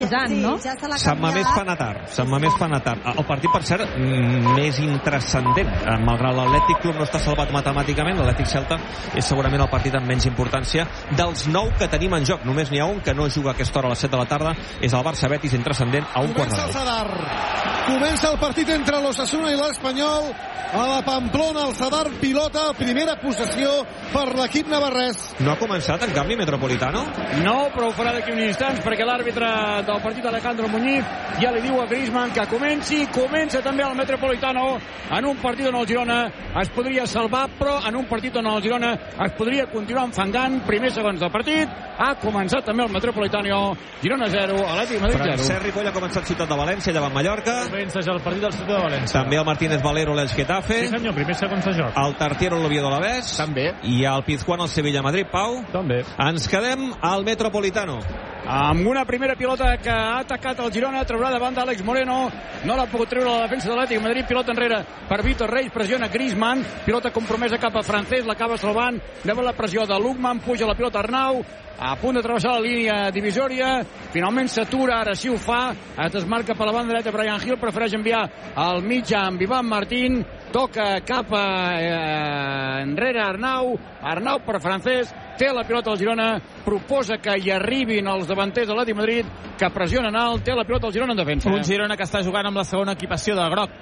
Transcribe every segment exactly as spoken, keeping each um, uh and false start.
No? Sant Mamés fa anar tard, Sant Mamés fa anar tard. El partit, per cert, més intranscendent. Malgrat l'Atlètic Club no està salvat matemàticament, l'Atlètic Celta és segurament el partit amb menys importància. Dels nou que tenim en joc, només n'hi ha un que no juga a aquesta hora a les set de la tarda, és el Barça Betis, intranscendent, a un quart de deu. Comença el partit entre l'Osasuna i l'Espanyol. A la Pamplona, el Sadar pilota, primera possessió per l'equip navarrès. No ha començat, en canvi, Metropolitano? No, però ho farà d'aquí uns instants, perquè l'àrbitre del partit, Alejandro Muñiz, ja li diu a Griezmann que comenci. Comença també el Metropolitano en un partit on el Girona es podria salvar, però en un partit on el Girona es podria continuar enfangant. Primers segons del partit, ha començat també el Metropolitano. Girona zero, Atlètic Madrid zero. Francesc Ripoll ha començat Ciutat de València, davant Mallorca. Comença ja el partit del Ciutat de València. També el Martínez Valero, l'Elx Getafe. Sí senyor, primer segons de joc. El Tartiero, l'Oviedo, l'Alavés. També. I el Pizjuán, el Sevilla, Madrid. Pau. També. Ens quedem al Metropolitano. Amb una primera pilota que ha atacat el Girona, traurà davant d'Àlex Moreno, no l'ha pogut treure la defensa de l'Atlètic Madrid, pilota enrere per Vítor Reis, pressiona Griezmann, pilota compromesa cap a Francés, l'acaba salvant, davant la pressió de Lukman, puja la pilota Arnau, a punt de travessar la línia divisòria, finalment s'atura, ara sí ho fa, es desmarca per la banda dreta Brian Hill, prefereix enviar al mig amb Ivan Martín, toca cap a eh, enrere Arnau, Arnau per Francés, té la pilota al Girona, proposa que hi arribin els davanters de l'Atlètic Madrid, que pressionen alt, té la pilota al Girona en defensa. Un Girona que està jugant amb la segona equipació de groc.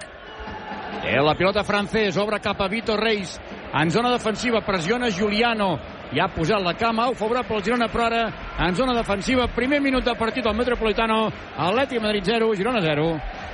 Té la pilota Francés, obre cap a Vítor Reis, en zona defensiva, pressiona Giuliano, ja ha posat la cama, favorable al Girona, però ara en zona defensiva, primer minut de partit al Metropolitano, Atlètic Madrid zero, Girona zero.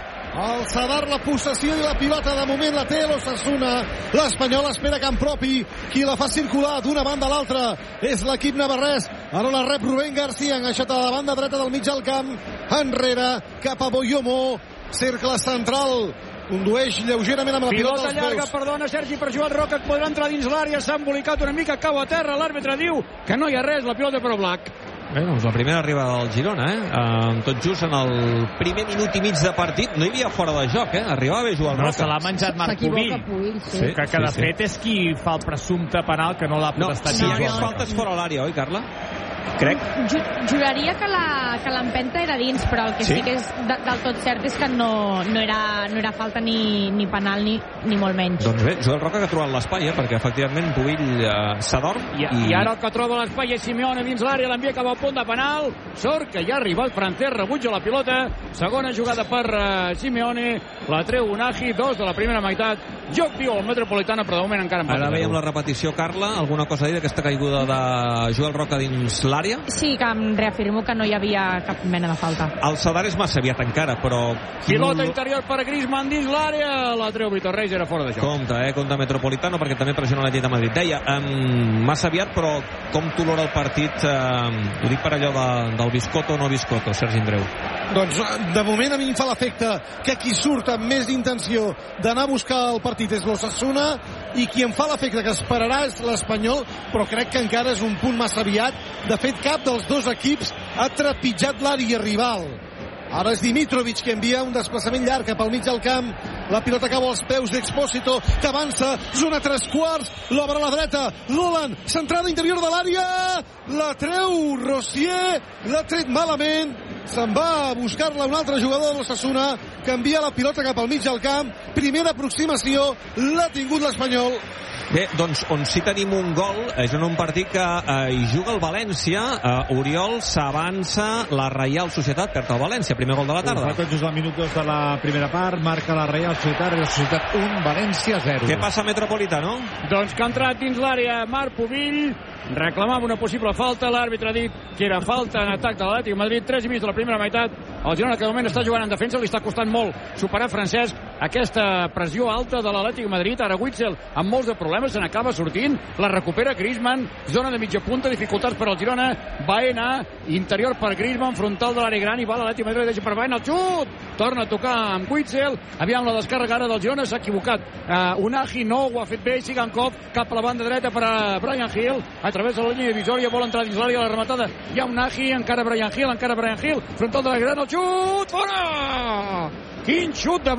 El Sadar, la possessió i la pilota de moment la té l'Osasuna. L'Espanyol espera camp propi. Qui la fa circular d'una banda a l'altra és l'equip navarrès. Ara la rep Rubén García, enganxat a la banda dreta del mig al camp. Enrere, cap a Boyomo. Cercle central. Condueix lleugerament amb la pilota, pilota llarga, peus. perdona Sergi, per Joan Roca, que podrà entrar dins l'àrea, s'ha embolicat una mica, cau a terra, l'àrbitre diu que no hi ha res, la pilota per Oblak. Bé, doncs la primera arribada del Girona, eh? Uh, tot just en el primer minut i mig de partit no hi havia fora de joc, eh? Arribava bé Joan Roca. No, se l'ha menjat Marc Pubill, sí. sí, que, que de sí, sí. fet és qui fa el presumpte penal que no l'ha no, protestat. si hi no, hagués no, faltes no. fora l'àrea, oi, Carla? Crec. Ju juraria que la que l'empenta era dins, però el que sí, sí que és de, del tot cert és que no, no, era, no era falta ni, ni penal ni, ni molt menys. Doncs bé, Joel Roca que ha trobat l'espai, eh? Perquè efectivament Pubill eh, s'adorm. I, I ara el que troba l'espai és Simeone dins l'àrea, l'envia cap al punt de penal, sort que ja ha arribat Francés, rebutja la pilota, segona jugada per uh, Simeone, la treu Unagi, dos de la primera meitat, joc viu al Metropolitano, però de moment encara en Ara veiem la repetició, Carla, alguna cosa a dir d'aquesta caiguda de Joel Roca dins l'àrea? Sí, que em reafirmo que no hi havia cap mena de falta. El Sadar és massa aviat encara, però... Pilota interior per Griezmann dins l'àrea, la treu Vítor Reis, era fora de joc. Compte, eh, compte Metropolitano, perquè també pressiona l'Atlètic de Madrid. Deia, um, massa aviat, però com t'olora el partit, um, ho dic per allò de, del Biscotto o no Biscotto, Sergi Andreu? Doncs de moment a mi em fa l'efecte que qui surt amb més intenció d'anar a buscar el partit és l'Osasuna, i qui em fa l'efecte que esperarà és l'Espanyol, però crec que encara és un punt massa aviat. De fet, cap dels dos equips ha trepitjat l'àrea rival. Ara és Dimitrovic que envia un desplaçament llarg cap al mig del camp. La pilota cau als peus d'Expósito, que avança, zona tres quarts, l'obre a la dreta, Lolan, centrada interior de l'àrea, la treu Rossier, l'ha tret malament, se'n va a buscar-la un altre jugador de l'Osasuna, que envia la pilota cap al mig del camp, primera aproximació, l'ha tingut l'Espanyol. Bé, doncs on sí tenim un gol és en un partit que eh, hi juga el València. eh, Oriol, s'avança la Reial Societat, perd el València, primer gol de la tarda. Ho fa tot just al minut dos de la primera part, marca la Reial Societat, Reial Societat un, València zero. Què passa a Metropolitano? Doncs que ha entrat dins l'àrea Marc Pubill, reclamava una possible falta, l'àrbitre ha dit que era falta en atac de l'Atlètic de Madrid, tres i mig de la primera meitat, el Girona que de moment està jugant en defensa, li està costant molt superar Francesc, aquesta pressió alta de l'Atlètic de Madrid, ara Witzel amb molts de problemes, se n'acaba sortint, la recupera Griezmann, zona de mitja punta, dificultats per al Girona, Baena, interior per Griezmann, frontal de l'àrea gran, i va l'Atlètic de Madrid, deixa per Baena, el xut, torna a tocar amb Witzel, aviam la descàrrega ara del Girona, s'ha equivocat, uh, Unagi no ho ha fet bé, Sigankov cap a la banda dreta per a Brian Hill, a través de la línia divisòria, vol entrar dins l'àrea, la rematada, hi ha Unagi, encara Brian Hill, encara Brian Hill, frontal de l'àrea gran, el xut, fora! Quin xut de Brian Hill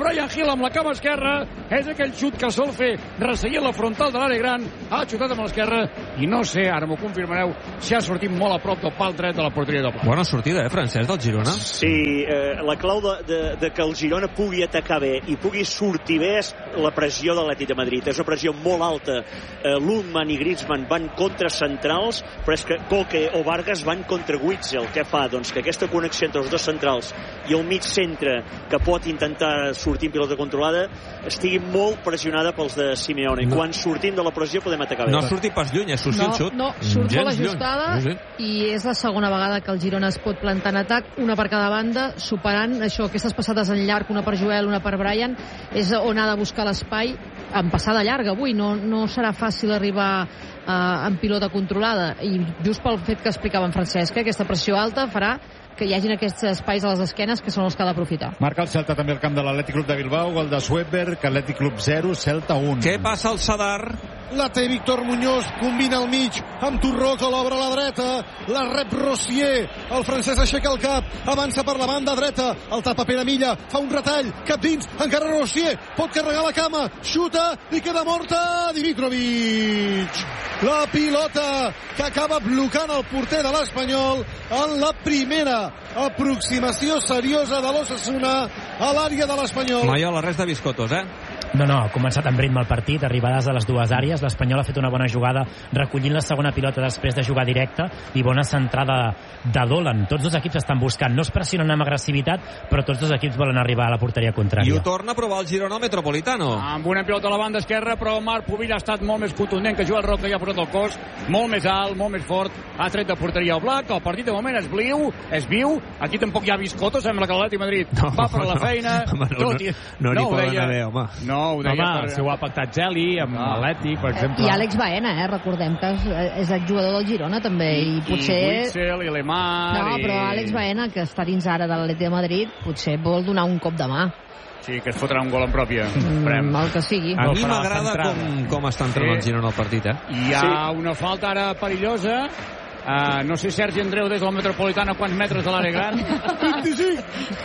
Gil amb la cama esquerra, és aquell xut que sol fer resseguir la frontal de l'àrea gran, ha xutat amb l'esquerra i no sé, ara m'ho confirmareu, si ha sortit molt a prop del pal dret de la porteria de Pla. Bona sortida, eh, Francesc, del Girona? Sí, eh, la clau de, de, de que el Girona pugui atacar bé i pugui sortir bé és la pressió de l'Atlètic de Madrid. És una pressió molt alta. Eh, Lundman i Griezmann van contra centrals, però és que Koke o Vargas van contra Witzel. Què fa? Doncs que aquesta connexió entre els dos centrals i el mig centre, que pot intentar sortir en pilota controlada, estigui molt pressionada pels de Simeone. No. Quan sortim de la pressió podem atacar bé. No ha sortit pas lluny, és sortit no, el xut. No, surt gens molt ajustada lluny. i és la segona vegada que el Girona es pot plantar en atac, una per cada banda, superant això, aquestes passades en llarg, una per Joel, una per Brian, és on ha de buscar l'espai en passada llarga avui. No, no serà fàcil arribar eh, en pilota controlada, i just pel fet que explicava en Francesc, que aquesta pressió alta farà que hi hagin aquests espais a les esquenes que són els que ha d'aprofitar. Marca el Celta també el camp de l'Atlètic Club de Bilbao, gol de Sweber, que Atlètic Club zero, Celta un. Què passa al Sadar? La té Víctor Muñoz, combina al mig amb Torró, que l'obre a la dreta, la rep Rossier, el francès aixeca el cap, avança per la banda dreta, el tapa Pere Milla, fa un retall, cap dins, encara Rossier, pot carregar la cama, xuta i queda morta Dimitrovic. La pilota que acaba blocant el porter de l'Espanyol en la primera aproximació seriosa de l'Osasuna a l'àrea de l'Espanyol. Maiola, res de biscotos, eh? No, no, ha començat amb ritme el partit, arribades a les dues àrees, l'Espanyol ha fet una bona jugada recollint la segona pilota després de jugar directe i bona centrada de Dolan. Tots dos equips estan buscant, no es pressionen amb agressivitat, però tots dos equips volen arribar a la porteria contrària. I ho torna a provar el Girona Metropolitano. Amb una pilota a la banda esquerra, però Marc Pubill ha estat molt més contundent que Joel Roca, i ha posat el cos molt més alt, molt més fort, ha tret de porteria al Black, el partit de moment és viu, és viu, aquí tampoc hi ha biscoto, sembla que l'Atlètic Madrid no, va per la feina. No, no, no, no, no n'hi poden haver, home. No, ho deia home, per... si ho ha pactat Geli amb ah. l'Atlètic, per exemple. I Àlex Baena, eh? Recordem que és, és el jugador del Girona també, i, i potser... I Witzel, i Lemar... No, però Àlex Baena, que està dins ara de l'Atlètic de Madrid, potser vol donar un cop de mà. Sí, que es fotrà un gol en pròpia. Mm, el que sigui. A mi m'agrada com, com està entrenant el Girona al partit, eh? Hi ha sí. una falta ara perillosa. Uh, no sé, Sergi Andreu, des de la Metropolitana, quants metres de l'àrea gran? vint-i-cinc!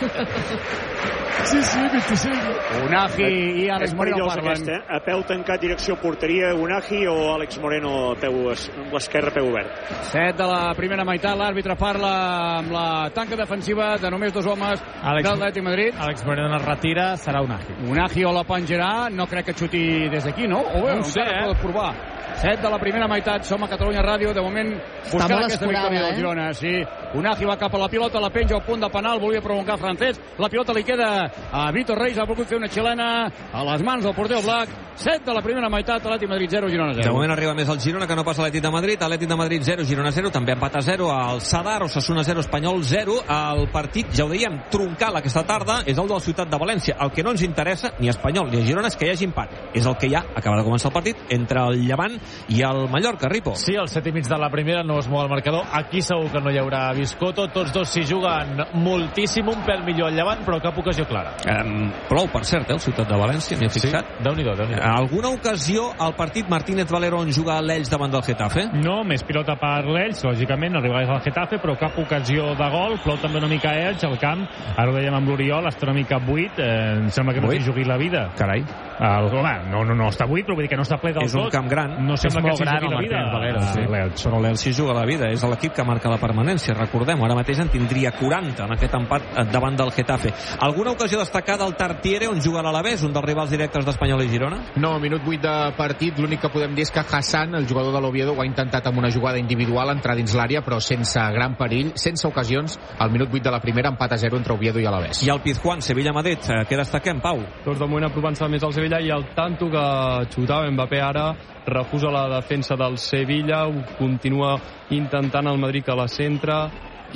Sí, sí, vint-i-cinc. Unagi i Àlex Moreno parlen. Aquest, eh? A peu tancat, direcció porteria, Unagi o Àlex Moreno a peu, amb l'esquerra, peu obert. set de la primera meitat, l'àrbitre parla amb la tanca defensiva de només dos homes Àlex, del Atlètic Madrid. Àlex Moreno es retira, serà Unagi. Unagi o la penjarà, no crec que xuti des d'aquí, no? O bé, no sé, eh? Pot provar. set de la primera meitat, som a Catalunya Ràdio, de moment buscant aquesta victòria del Girona. Sí, Unagi va cap a la pilota, la penja al punt de penal, volia provocar Francesc, la pilota li queda a Víctor Reis, ha volgut fer una xilena a les mans del porter Black. set de la primera meitat, Atlètic Madrid zero, Girona zero. De moment arriba més el Girona que no passa l'Atlètic de Madrid. Atlètic de Madrid zero, Girona zero, també empat a zero al Sadar, Osasuna zero, Espanyol zero. El partit, ja ho dèiem, troncal aquesta tarda, és el de la ciutat de València. El que no ens interessa, ni a Espanyol ni a Girona, és que hi hagi empat. És el que hi ha, acaba de començar el partit, entre el Llevant i el Mallorca, Ripo. Sí, el set i mig de la primera no es mou el marcador. Aquí segur que no hi haurà biscoto. Tots dos s'hi juguen moltíssim, un pèl millor al Llevant, però cap ocasió clara. Um, plou, per cert, eh, el ciutat de València, m'hi he fixat. Sí, Déu-n'hi-do, Déu-n'hi-do. Alguna ocasió al partit Martínez Valero on juga l'Elx davant del Getafe? No, més pilota per l'Elx, lògicament, arribarà al Getafe, però cap ocasió de gol. Plou també una mica Elx, al camp. Ara ho dèiem amb l'Oriol, està una mica buit. Eh, em sembla que no s'hi jugui la vida. Carai. El, home, no, no, no està buit, però vull dir que no està ple del tot. És un camp gran. No sembla que s'hi jugui la vida. Valero, sí. L'Elx. Però l'Elx s'hi juga la vida. És l'equip que marca la permanència, recordem. Ara mateix en tindria quaranta en aquest empat davant del Getafe. Alguna ocasió destacada al Tartiere, on juga l'Alavés, un dels rivals directes d'Espanyol i Girona? No, minut vuit de partit. L'únic que podem dir és que Hassan, el jugador de l'Oviedo, ho ha intentat amb una jugada individual, entrar dins l'àrea, però sense gran perill, sense ocasions. Al minut vuit de la primera, empat a zero entre Oviedo i Alavés. I el Pizjuán, Sevilla-Madrid, què destaquem, Pau? Doncs de moment aprovant-se més al Sevilla, i el tanto que xutava Mbappé ara refusa la defensa del Sevilla, ho continua intentant el Madrid a la centre,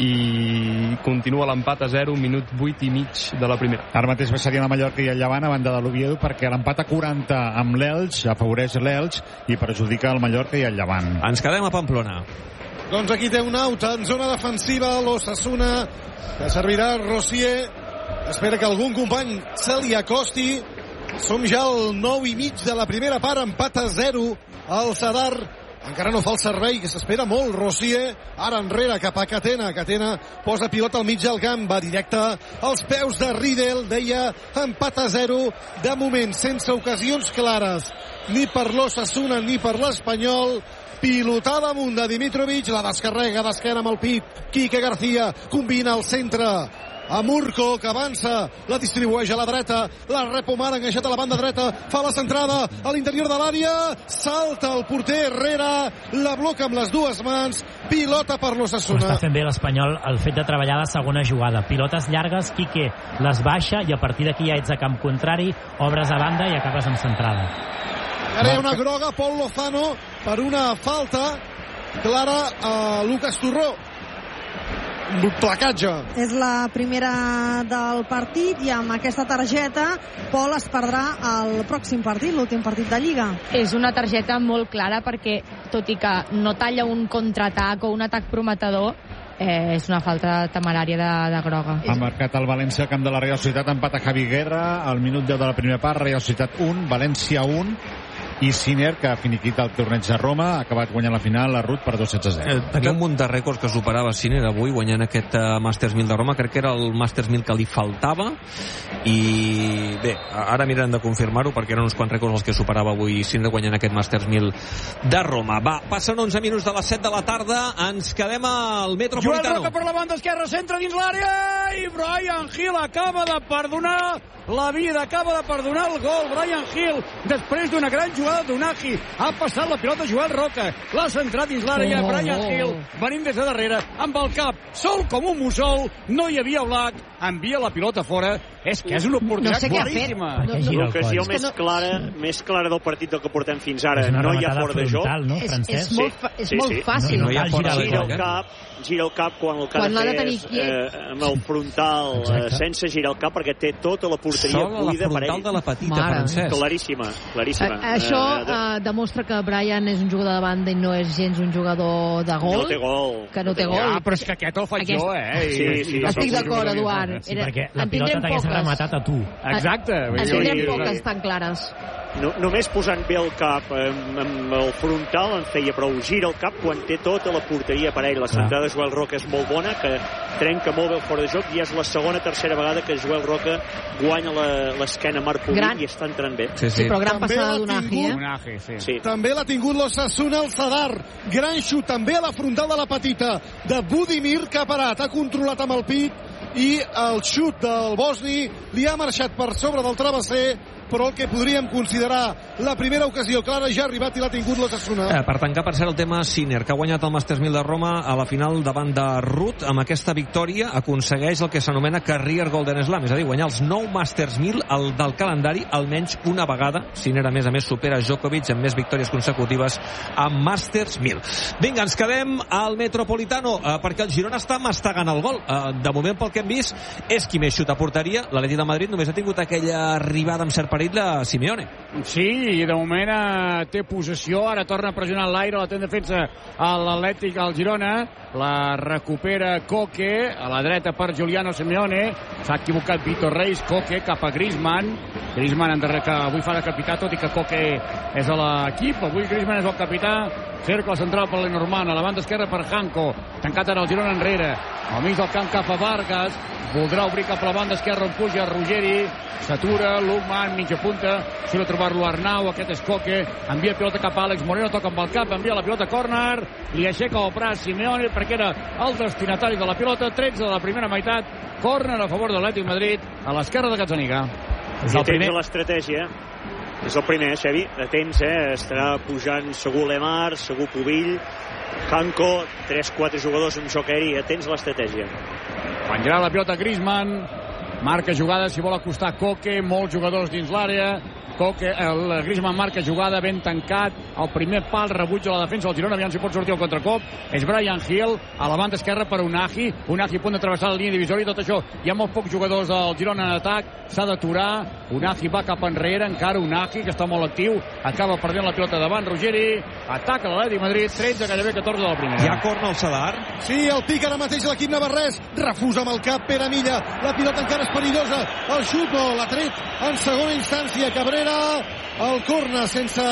i continua l'empat a zero, minut vuit i mig de la primera. Ara mateix serien a Mallorca i el Llevant a banda de l'Oviedo, perquè l'empat a quaranta amb l'Elx afavoreix l'Elx i perjudica el Mallorca i el Llevant. Ens quedem a Pamplona. Doncs aquí té un out en zona defensiva l'Osasuna, que servirà Rossier. Espera que algun company se li acosti. Som ja al nou i mig de la primera part, empat a zero al Sadar encara no fa el servei, que s'espera molt. Rosier, ara enrere cap a Catena. Catena posa pilota al mig del camp, va directe als peus de Riedel. Deia empat a zero, de moment sense ocasions clares ni per l'Osasuna ni per l'Espanyol. Pilotada amunt de Dimitrovic, la descarrega d'esquena amb el pit. Quique García combina al centre a Murko, que avança, la distribueix a la dreta, la rep Omar, enganxat a la banda dreta, fa la centrada a l'interior de l'àrea, salta el porter Herrera, la bloca amb les dues mans, pilota per l'Osasuna. Està fent bé l'Espanyol el fet de treballar la segona jugada. Pilotes llargues, Quique les baixa i a partir d'aquí ja ets a camp contrari, obres a banda i acabes amb centrada. Ara hi ha una groga, Pol Lozano, per una falta clara a Lucas Turró. Placatge. És la primera del partit i amb aquesta targeta Pol es perdrà el pròxim partit, l'últim partit de Lliga. És una targeta molt clara perquè, tot i que no talla un contraatac o un atac prometedor, eh, és una falta temerària de, de groga. Ha marcat el València al camp de la Real Societat, empat a Javi Guerra, al minut deu de la primera part, Real Societat un, València un, i Sinner, que ha finiquit el torneig de Roma, ha acabat guanyant la final a Ruth per dos sets a zero. Eh, tenia un munt de rècords que superava Sinner avui guanyant aquest uh, Masters mil de Roma. Crec que era el Masters mil que li faltava, i bé, ara mirarem de confirmar-ho perquè eren uns quants rècords els que superava avui Sinner guanyant aquest Masters mil de Roma. Va, passen onze minuts de les set de la tarda, ens quedem al Metropolitano. Joel Roca per la banda esquerra, centre dins l'àrea, i Bryan Gil acaba de perdonar la vida, acaba de perdonar el gol. Bryan Gil, després d'una gran jugada d'Unagi, ha passat la pilota Joel Roca, l'ha centrat dins l'àrea. Oh, Bryan oh, Gil, venint des de darrere, amb el cap sol com un mussol, no hi havia Oblak, envia la pilota fora. És que és una oportunitat no sé claríssima. No, no, L'ocasió no, més no, clara més clara del partit del que portem fins ara. És una No hi ha rematada fora de joc. frontal, no, és, Francesc? és molt, fa, és Sí, molt sí. fàcil. No hi ha fora de Gira joc, el eh? cap, gira el cap quan el que Quan ha l'ha de de fer tenir és quiet. eh, amb el frontal, eh, Exacte. sense girar el cap, perquè té tota la porteria Sol a la buida per frontal ell. de la petita, Mare. Francesc. Claríssima, claríssima. A, això Eh, de- eh, demostra que Bryan és un jugador de banda i no és gens un jugador de gol. No té gol. Que no té gol. Ah, però és que aquest el faig Aquest- jo, eh? I, Sí, sí, i Estic no d'acord, sé si Eduard. Sí, Era- perquè la en pilota tindrem t'hagués poques. rematat a tu. Exacte. vull En dir, tindrem jo- poques tan clares. No, només posant bé el cap amb, amb el frontal en feia prou. Gira el cap quan té tota la porteria per ell. La centrada de Joel Roca és molt bona, que trenca molt bé el fora de joc, i és la segona tercera vegada que Joel Roca guanya la- l'esquena a Marc Pubill Gran. i està entrant bé. Sí, Sí, sí. però gran També passada l'ha d'Unagi, tingut. eh? Unagi, sí. Sí. També l'ha tingut l'Osasuna al Sadar. Gran xut també a la frontal de la petita de Budimir, que ha parat, ha controlat amb el pit, i el xut del bosni li ha marxat per sobre del travesser, però el que podríem considerar la primera ocasió clara ja ha arribat i l'ha tingut l'Osasuna. Eh, per tancar, per cert, el tema Sinner, que ha guanyat el Masters mil de Roma a la final davant de Ruth. Amb aquesta victòria aconsegueix el que s'anomena Career Golden Slam, és a dir, guanyar els nou Masters mil el del calendari almenys una vegada. Sinner, a més a més, supera Djokovic amb més victòries consecutives amb Masters mil. Vinga, ens quedem al Metropolitano, eh, perquè el Girona està mastegant el gol. Eh, de moment, pel que hem vist, és qui més xuta a porteria. L'Atlètic de Madrid només ha tingut aquella arribada amb cert perill de Simeone. Sí, i de moment eh, té possessió, ara torna a pressionar l'aire, la té en defensa a l'Atlètic, al Girona, la recupera Coque, a la dreta per Giuliano Simeone, s'ha equivocat Vitor Reis, Coque cap a Griezmann, Griezmann endarrere, que avui fa de capità, tot i que Coque és a l'equip, avui Griezmann és el capità, cercle central per Lenormand, a la banda esquerra per Janko, tancat ara el Girona enrere, al mig del camp cap a Vargas, voldrà obrir cap a la banda esquerra on puja Ruggeri, s'atura, Lukman, mitja punta, surt a trobar-lo Arnau, aquest és Coque, envia pilota cap a Àlex Moreno, toca amb el cap, envia la pilota a còrner, li aixeca el braç Simeone perquè era el destinatari de la pilota, tretze de la primera meitat, còrner a favor de l'Atlètic Madrid, a l'esquerra de Gazzaniga. És el primer. L'estratègia. És el primer, Xavi. Atents, eh? Estarà pujant segur Lemar, segur Pubill, Janko, tres quatre jugadors en joc aeri. Atents a l'estratègia. Penjarà la pilota Griezmann, marca jugada, si vol acostar Coque, molts jugadors dins l'àrea, Coque, el Griezmann marca jugada, ben tancat, el primer pal rebutja la defensa del Girona, aviam si pot sortir el contracop, és Bryan Gil, a la banda esquerra per Unagi, Unagi a punt de travessar la línia divisòria, i tot això, hi ha molt pocs jugadors del Girona en atac, s'ha d'aturar, Unagi va cap enrere, encara Unagi, que està molt actiu, acaba perdent la pilota davant, Ruggeri, ataca l'Atlètic Madrid, tretze, gairebé catorze de la primera. Hi ha corna al Sadar. Sí, el pica ara mateix l'equip navarrès, refusa amb el cap Pere Milla, la pilota encara és perillosa, el xut no, l'ha tret en segona instància Cabrera, el corna sense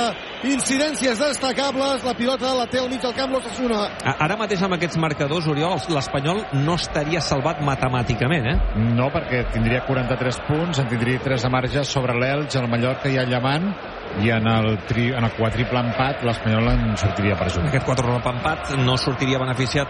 incidències destacables, la pilota la té al mig del camp l'Osasuna. Ara mateix amb aquests marcadors, Oriol, l'Espanyol no estaria salvat matemàticament, eh? No, perquè tindria quaranta-tres punts, en tindria tres de marge sobre l'Elx, el Mallorca i el Llevant, i en el, tri, en el quadriple empat l'Espanyol en sortiria perjudicat. Aquest quadriple empat no sortiria beneficiat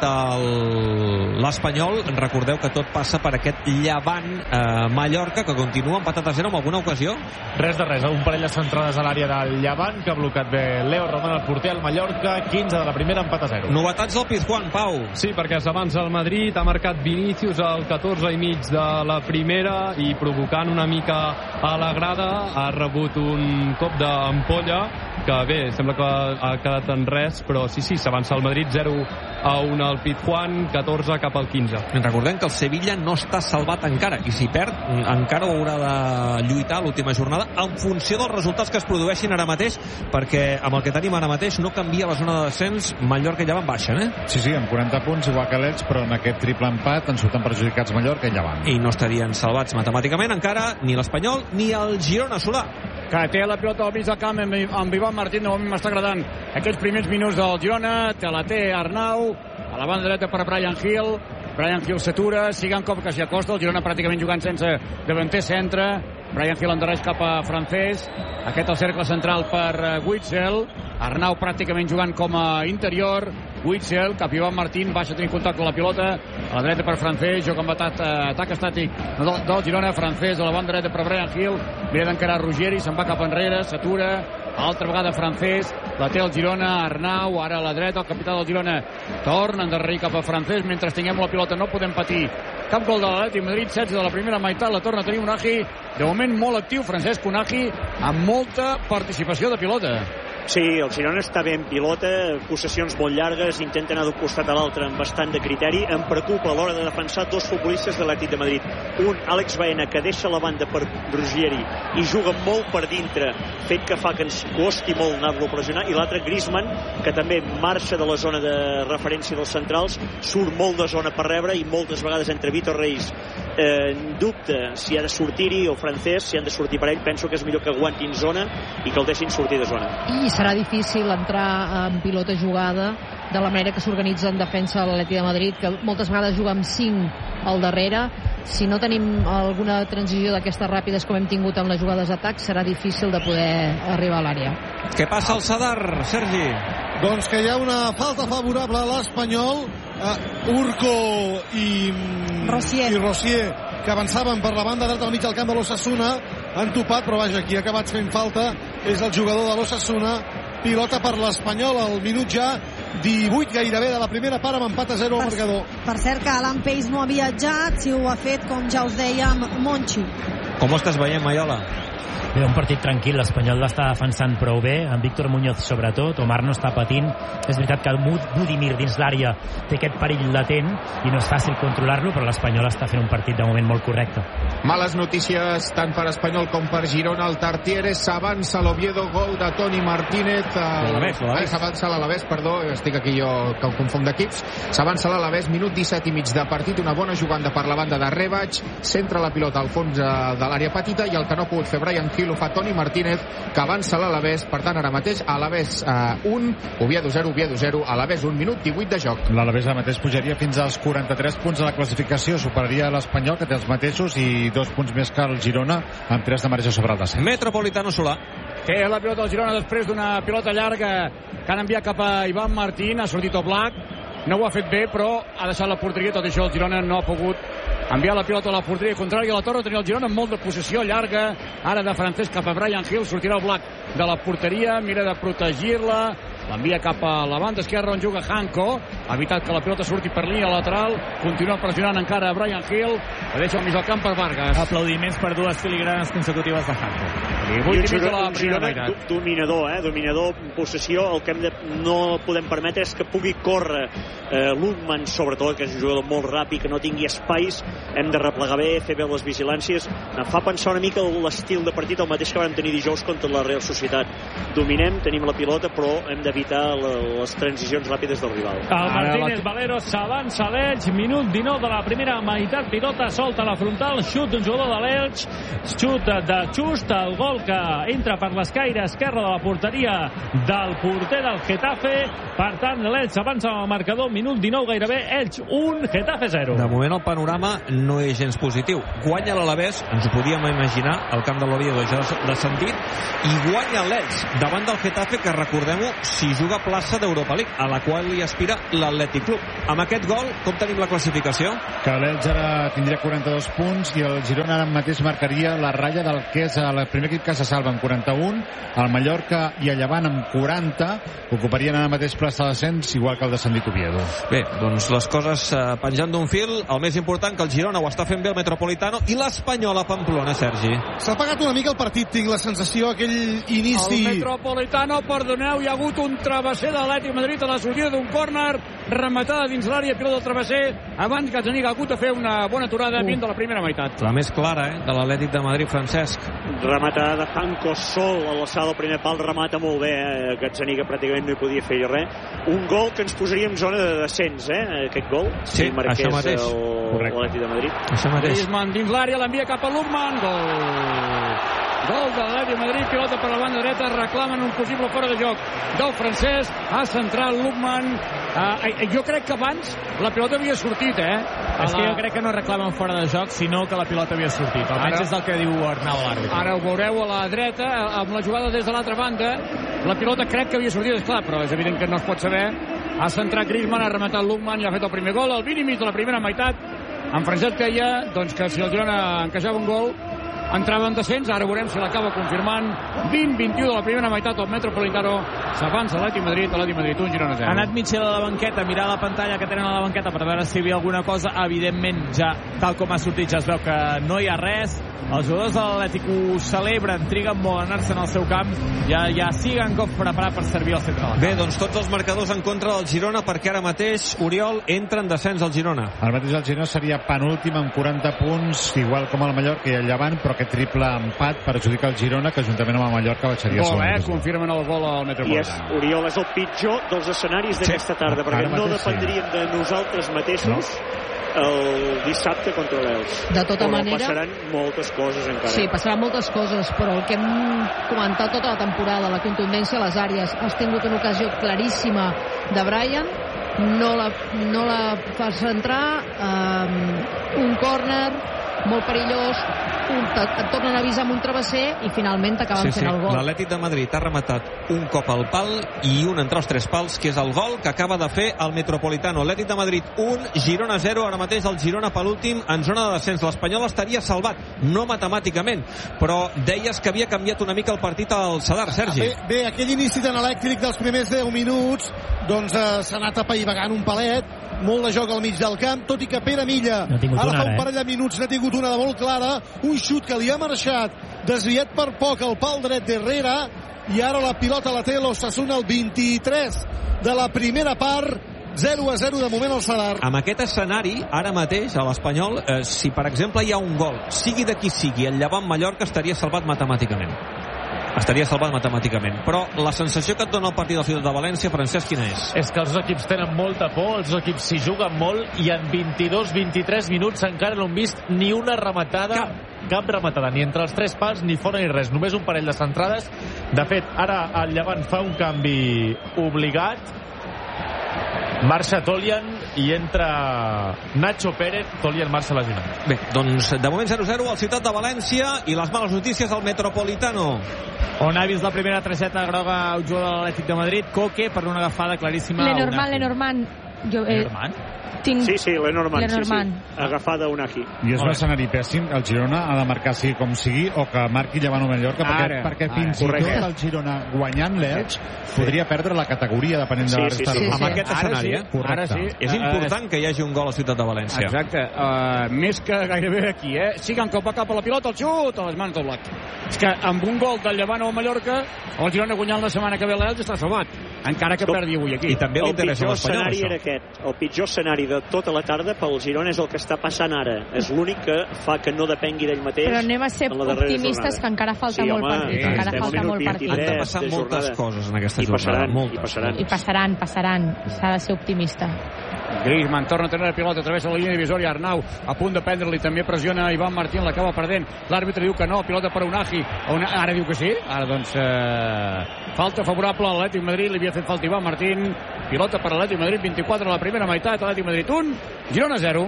l'Espanyol. Recordeu que tot passa per aquest Llevant eh, Mallorca, que continua empatat a zero en alguna ocasió. Res de res, un parell de centrades a l'àrea del Llevant, que ha blocat bé Leo Román, el porter al Mallorca, quinze de la primera, empat a zero. Novetats del Pizjuán, Pau. Sí, perquè s'avança el Madrid, ha marcat Vinícius al catorze i mig de la primera i provocant una mica a la grada, ha rebut un cop d'ampolla que bé, sembla que ha quedat en res, però sí, sí, s'avança el Madrid zero a un al Pizjuán, catorze cap al quinze. Recordem que el Sevilla no està salvat encara, i si perd encara ho haurà de lluitar l'última jornada en funció dels resultats que es produeixin ara mateix, perquè amb el que tenim ara mateix no canvia la zona de descens. Mallorca i Llevant baixen, eh? Sí, sí, amb quaranta punts, igual que l'Elx, però en aquest triple empat en surten perjudicats Mallorca i Llevant. I no estarien salvats matemàticament encara ni l'Espanyol ni el Girona Solà, que té la pilota al mig del camp amb Ivan Martín. De moment m'està agradant aquests primers minuts del Girona. Te la té Arnau a la banda dreta per Brian Hill. Brian Hill s'atura, siga en cop que s'hi acosta. El Girona pràcticament jugant sense davanter centre. Brian Hill endarreix cap a Francés. Aquest el cercle central per Witzel. Arnau pràcticament jugant com a interior. Witzel, cap Ivan Martín, baixa tenint contacte amb la pilota. A la dreta per Francés, joc amb atac, atac estàtic del, del Girona. Francés a la banda dreta per Brian Hill. Mira d'encarar Ruggeri, se'n va cap enrere, s'atura. Altra vegada Francés, la té el Girona, Arnau, ara a la dreta, el capità del Girona torna a endarrerir cap a Francés. Mentre tinguem la pilota no podem patir cap gol de l'Atlètic Madrid. Setze de la primera meitat, la torna a tenir Unai, de moment molt actiu Francesc Unai, amb molta participació de pilota. Sí, el Girona està bé en pilota, possessions molt llargues, intenta anar d'un costat a l'altre amb bastant de criteri. Em preocupa a l'hora de defensar dos futbolistes de l'Atlètic de Madrid. Un, Àlex Baena, que deixa la banda per Ruggeri i juga molt per dintre, fet que fa que ens costi molt anar-lo a pressionar, i l'altre, Griezmann, que també marxa de la zona de referència dels centrals, surt molt de zona per rebre i moltes vegades entre Vitor Reis eh, dubta si ha de sortir-hi, o Francés, si han de sortir per ell. Penso que és millor que aguantin zona i que el deixin sortir de zona. I serà difícil entrar en pilota jugada de la manera que s'organitza en defensa de l'Atlètic de Madrid, que moltes vegades juga amb cinc al darrere. Si no tenim alguna transició d'aquestes ràpides com hem tingut en les jugades d'atac, serà difícil de poder arribar a l'àrea. Què passa al Sadar, Sergi? Doncs que hi ha una falta favorable a l'Espanyol. uh, Urco i Rossier. i Rossier, que avançaven per la banda dreta al mig del camp de l'Osasuna, han topat, però vaja, qui ha acabat fent falta és el jugador de l'Osasuna. Pilota per l'Espanyol al minut ja divuit gairebé de la primera part, amb empat a zero al marcador. Per cert que Alan Pace no ha viatjat, si ho ha fet, com ja us dèiem, Monchi. Com ho estàs veient, Maiola? Bé, un partit tranquil, l'Espanyol l'està defensant prou bé, amb Víctor Muñoz sobretot. Omar no està patint. És veritat que el Budimir dins l'àrea té aquest perill latent i no és fàcil controlar-lo, però l'Espanyol està fent un partit de moment molt correcte. Males notícies tant per Espanyol com per Girona. El Tartieres s'avança l'Oviedo, gol de Toni Martínez. L'Alavés, l'Alavés. S'avança l'Alavés, perdó, estic aquí jo que em confon d'equips. S'avança l'Alavés, minut disset i mig de partit, una bona jugada per la banda de Rebaig, centra la pilota al fons de l'àrea petita, i el que no ha pogut fer Brian Hill ho fa Toni Martínez, que avança l'Alavés. Per tant, ara mateix Alavés eh, un, Oviedo zero, Oviedo zero, Alavés un, minut divuit de joc. L'Alavés ara mateix pujaria fins als quaranta-tres punts de la classificació, superaria l'Espanyol, que té els mateixos, i dos punts més que el Girona, amb tres de marge sobre el descens. Metropolitano Solà. Té la pilota del Girona després d'una pilota llarga que han enviat cap a Ivan Martín. Ha sortit Oblak, no ho ha fet bé, però ha deixat la porteria. Tot això el Girona no ha pogut enviar la pilota a la porteria contrària. A la torre tenia el Girona amb molt de possessió llarga, ara de Francesc cap a Brian Hill. Sortirà Oblak de la porteria, mira de protegir-la, l'envia cap a la banda esquerra on juga Hanco, ha evitat que la pilota surti per línia lateral, continua pressionant encara Brian Hill, la deixa al mig del camp per Vargas. Aplaudiments per dues filigranes consecutives de Hanco. I vuit i mig de la primera meitat. Dominador, eh? Dominador, possessió. El que hem de, no podem permetre és que pugui córrer eh, Lundman, sobretot, que és un jugador molt ràpid, que no tingui espais. Hem de replegar bé, fer bé les vigilàncies. Em fa pensar una mica l'estil de partit, el mateix que vam tenir dijous contra la Real Societat. Dominem, tenim la pilota, però hem d'evitar les transicions ràpides del rival. El Martínez Valero s'avança l'Elx, minut dinou de la primera meitat, pilota solta a la frontal, xut d'un jugador de l'Elx, xut de Just, el gol que entra per l'escaire esquerra de la porteria del porter del Getafe. Per tant, l'Elx avança al marcador, minut dinou gairebé, Elx un, Getafe zero. De moment el panorama no és gens positiu. Guanya l'Alavés, ens ho podíem imaginar, el camp de l'Oviedo ja de sentit, i guanya l'Elx davant del Getafe, que recordem-ho, si juga plaça d'Europa League, a la qual hi aspira l'Atlètic Club. Amb aquest gol, com tenim la classificació? Que l'Elx ara tindria quaranta-dos punts i el Girona ara mateix marcaria la ratlla del que és el primer equip que se salva amb quaranta-un, el Mallorca i el Llevant amb quaranta, ocuparien ara mateix plaça de descens, igual que el descendit Oviedo. Bé, doncs les coses eh, penjant d'un fil, el més important que el Girona ho està fent bé el Metropolitano i l'Espanyol a Pamplona, Sergi. S'ha pagat una mica el partit, tinc la sensació, aquell inici... El Metropolitano, perdoneu, hi ha hagut un travesser de l'Atlètic de Madrid a la sortida d'un córner, rematada dins l'àrea, pilot del travesser, abans que Gazzaniga ha hagut de fer una bona aturada uh. de la primera meitat. La més clara, eh, de l'Atlètic de Madrid, Francesc. Rematada de Franco Sol a l'alçada del primer pal, remata molt bé, eh? Gazzaniga pràcticament no hi podia fer res. Un gol que ens posaria en zona de descens, eh, aquest gol. Sí, si això mateix. L'Atlètic de Madrid. Això mateix. Griezmann dins l'àrea, l'envia cap a Lukman, gol. Gol de l'Atlètic de Madrid, pilota per la banda dreta, reclamen un possible fora de joc del francès, ha centrat Lukman. Uh, jo crec que abans la pilota havia sortit, eh? És la... que jo crec que no reclamen fora de joc, sinó que la pilota havia sortit. Almenys ara, és el que diu Arnau l'àrbitre. Ara ho veureu a la dreta, amb la jugada des de l'altra banda. La pilota crec que havia sortit, esclar, però és evident que no es pot saber. Ha centrat Griezmann, ha rematat Lukman i ha fet el primer gol. Al vint i mig de la primera meitat, en Francesc deia doncs, que si el Girona encaixava un gol entrava en descens, ara veurem si l'acaba confirmant. Vint vint u de la primera meitat, el Metropolitano s'avança l'Atlètic Madrid, l'Atlètic Madrid un, Girona zero. Ha anat Mitchell a la banqueta, a mirar la pantalla que tenen a la banqueta per veure si hi havia alguna cosa. Evidentment, ja tal com ha sortit, ja es veu que no hi ha res. Els jugadors de l'Atlètic ho celebren, triguen molt a anar-se'n al seu camp, ja, ja siguen cop preparat per servir al centre. Bé, doncs tots els marcadors en contra del Girona, perquè ara mateix, Oriol, entra en descens al Girona. Ara mateix el Girona seria penúltim amb quaranta punts, igual com el Mallorca i el Llevant, però aquest triple empat perjudica el Girona, que juntament amb el Mallorca baixaria a segon. Eh? Confirmen el gol al Metropolitano. I és, Oriol, és el pitjor dels escenaris d'aquesta sí. tarda, perquè no dependríem sí. de nosaltres mateixos no. el dissabte contra l'Elx. De tota però manera... passaran moltes coses encara. Sí, passaran moltes coses, però el que hem comentat tota la temporada, la contundència a les àrees, has tingut una ocasió claríssima de Brian, no la, no la fas entrar, um, un córner molt perillós, un, et tornen a avisar amb un travesser i finalment t'acaben sí, fent sí. el gol. L'Atlètic de Madrid ha rematat un cop al pal i un entre els tres pals, que és el gol que acaba de fer el Metropolitano. Atlètic de Madrid un, Girona zero, ara mateix el Girona per l'últim en zona de descens. L'Espanyol estaria salvat, no matemàticament, però deies que havia canviat una mica el partit al Sadar, Sergi. Bé, bé aquell inici tan elèctric dels primers deu minuts, doncs eh, s'ha anat apaivagant un palet, molt de joc al mig del camp, tot i que Pere Milla no ara una, fa un eh? parell de minuts n'ha tingut una de molt clara, un xut que li ha marxat desviat per poc al pal dret d'Herrera, i ara la pilota la té l'Osasuna al vint-i-tres de la primera part, zero a zero de moment al Sadar. Amb aquest escenari, ara mateix a l'Espanyol, eh, si per exemple hi ha un gol, sigui de qui sigui, el Llevant Mallorca estaria salvat matemàticament. Estaria salvat matemàticament. Però la sensació que et dona el partit de la Ciutat de València, Francesc, quina és? És que els dos equips tenen molta por, els dos equips s'hi juguen molt i en vint-i-dos vint-i-tres minuts encara no hem vist ni una rematada, cap, cap rematada, ni entre els tres pals, ni fora ni res, només un parell de centrades. De fet, ara el Llevant fa un canvi obligat, marxa Tolian i entra Nacho Pérez. Tolian marxa lesionat. Bé, doncs de moment zero a zero al Ciutat de València i les males notícies al Metropolitano, on ha vist la primera targeta groga el jugador de l'Atlètic de Madrid, Coque, per una agafada claríssima. Lenormand, Lenormand. Jo, eh, Lenormand? Tinc... Sí, sí, Lenormand, Lenormand. sí, sí. Agafada una aquí. I és un escenari pèssim. El Girona ha de marcar sigui com sigui o que marqui Llevant o Mallorca, perquè, perquè fins i tot el Girona guanyant l'Elx podria perdre la categoria depenent de la sí, resta sí, sí, de amb aquest escenari, eh? Ara sí. És important que hi hagi un gol a Ciutat de València. Exacte. Uh, més que gairebé aquí, eh? Siguen que va cap a la pilota, el xut, a les mans del Black. És que amb un gol del Llevant o Mallorca, el Girona guanyant la setmana que ve l'Elx està salvat. encara que perdi avui aquí. I també li interessa l'Espanyol, el pitjor escenari això. era aquest. El pitjor escenari de tota la tarda pel Girona és el que està passant ara. És l'únic que fa que no depengui d'ell mateix. Però anem a ser en la darrera optimistes, jornada. que encara falta Sí, molt home, partit. eh, Encara estem falta al molt minut partit. Han de passar de moltes jornada. coses en aquesta I jornada. passaran, moltes. i passaran. I passaran, passaran. S'ha de ser optimista. Griezmann torna a tenir la pilota, travessa la línia divisòria. Arnau a punt de prendre-li, també pressiona Ivan Martín, l'acaba perdent. L'àrbitre diu que no, pilota per Unagi. Una... Ara diu que sí. Ara doncs eh... falta favorable a l'Atlètic Madrid, li havia fet falta Ivan Martín. Pilota per l'Atlètic Madrid, vint-i-quatre a la primera meitat, Atlètic Madrid un, Girona zero.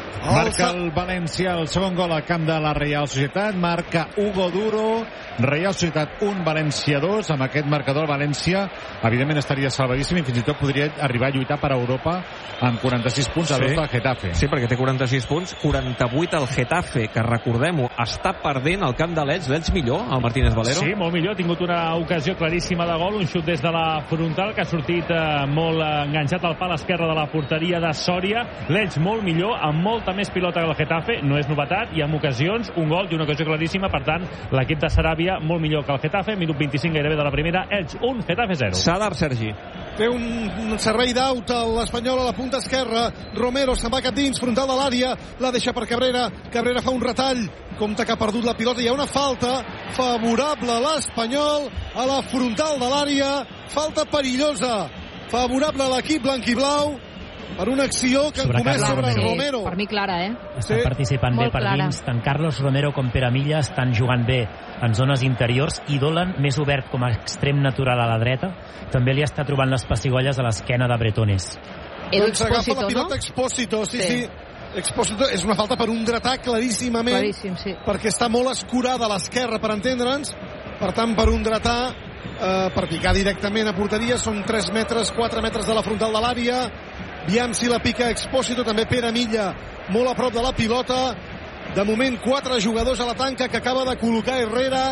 Marca el València el segon gol al camp de la Reial Societat, marca Hugo Duro, Reial Societat un, València dos. Amb aquest marcador el València evidentment estaria salvadíssim i fins i tot podria arribar a lluitar per Europa amb quaranta-sis punts a Sí. dos del Getafe. Sí, perquè té quaranta-sis punts, quaranta-vuit al Getafe, que recordem-ho, està perdent al camp de l'Elx. L'Elx millor, el Martínez Valero? Sí, molt millor. Ha tingut una ocasió claríssima de gol, un xut des de la frontal que ha sortit eh, molt enganxat al pal esquerre de la porteria de Sòria. L'Elx molt millor, amb molta més pilota que el Getafe, no és novetat, i amb ocasions, un gol i una ocasió claríssima. Per tant, l'equip de Saràbia molt millor que el Getafe. Minut vint-i-cinc gairebé de la primera, Elx un, Getafe zero. Sadar, Sergi. Té un, un servei d'aut a l'Espanyol a la punta esquerra. Romero se'n va cap dins, frontal de l'àrea, la deixa per Cabrera. Cabrera fa un retall, compte que ha perdut la pilota. Hi ha una falta favorable a l'Espanyol a la frontal de l'àrea. Falta perillosa, favorable a l'equip blanquiblau per una acció que han Sobre comès Carlos sobre Romero. Romero. Per mi clara, eh? Estan sí, participant bé per clara. Dins. Tant Carlos Romero com Pere Milla estan jugant bé en zones interiors, i Dolan, més obert com a extrem natural a la dreta, també li està trobant les pessigolles a l'esquena de Bretones. Doncs agafa la pilota, no? Expósito, sí, sí. sí. Expósito és una falta per un dretà claríssimament, claríssim, sí. perquè està molt escurada a l'esquerra, per entendre'ns. Per tant, per un dretà, eh, per picar directament a porteria, són tres metres, quatre metres de la frontal de l'àrea. Aviam si la pica Expósito, també Pere Milla molt a prop de la pilota. De moment quatre jugadors a la tanca que acaba de col·locar Herrera.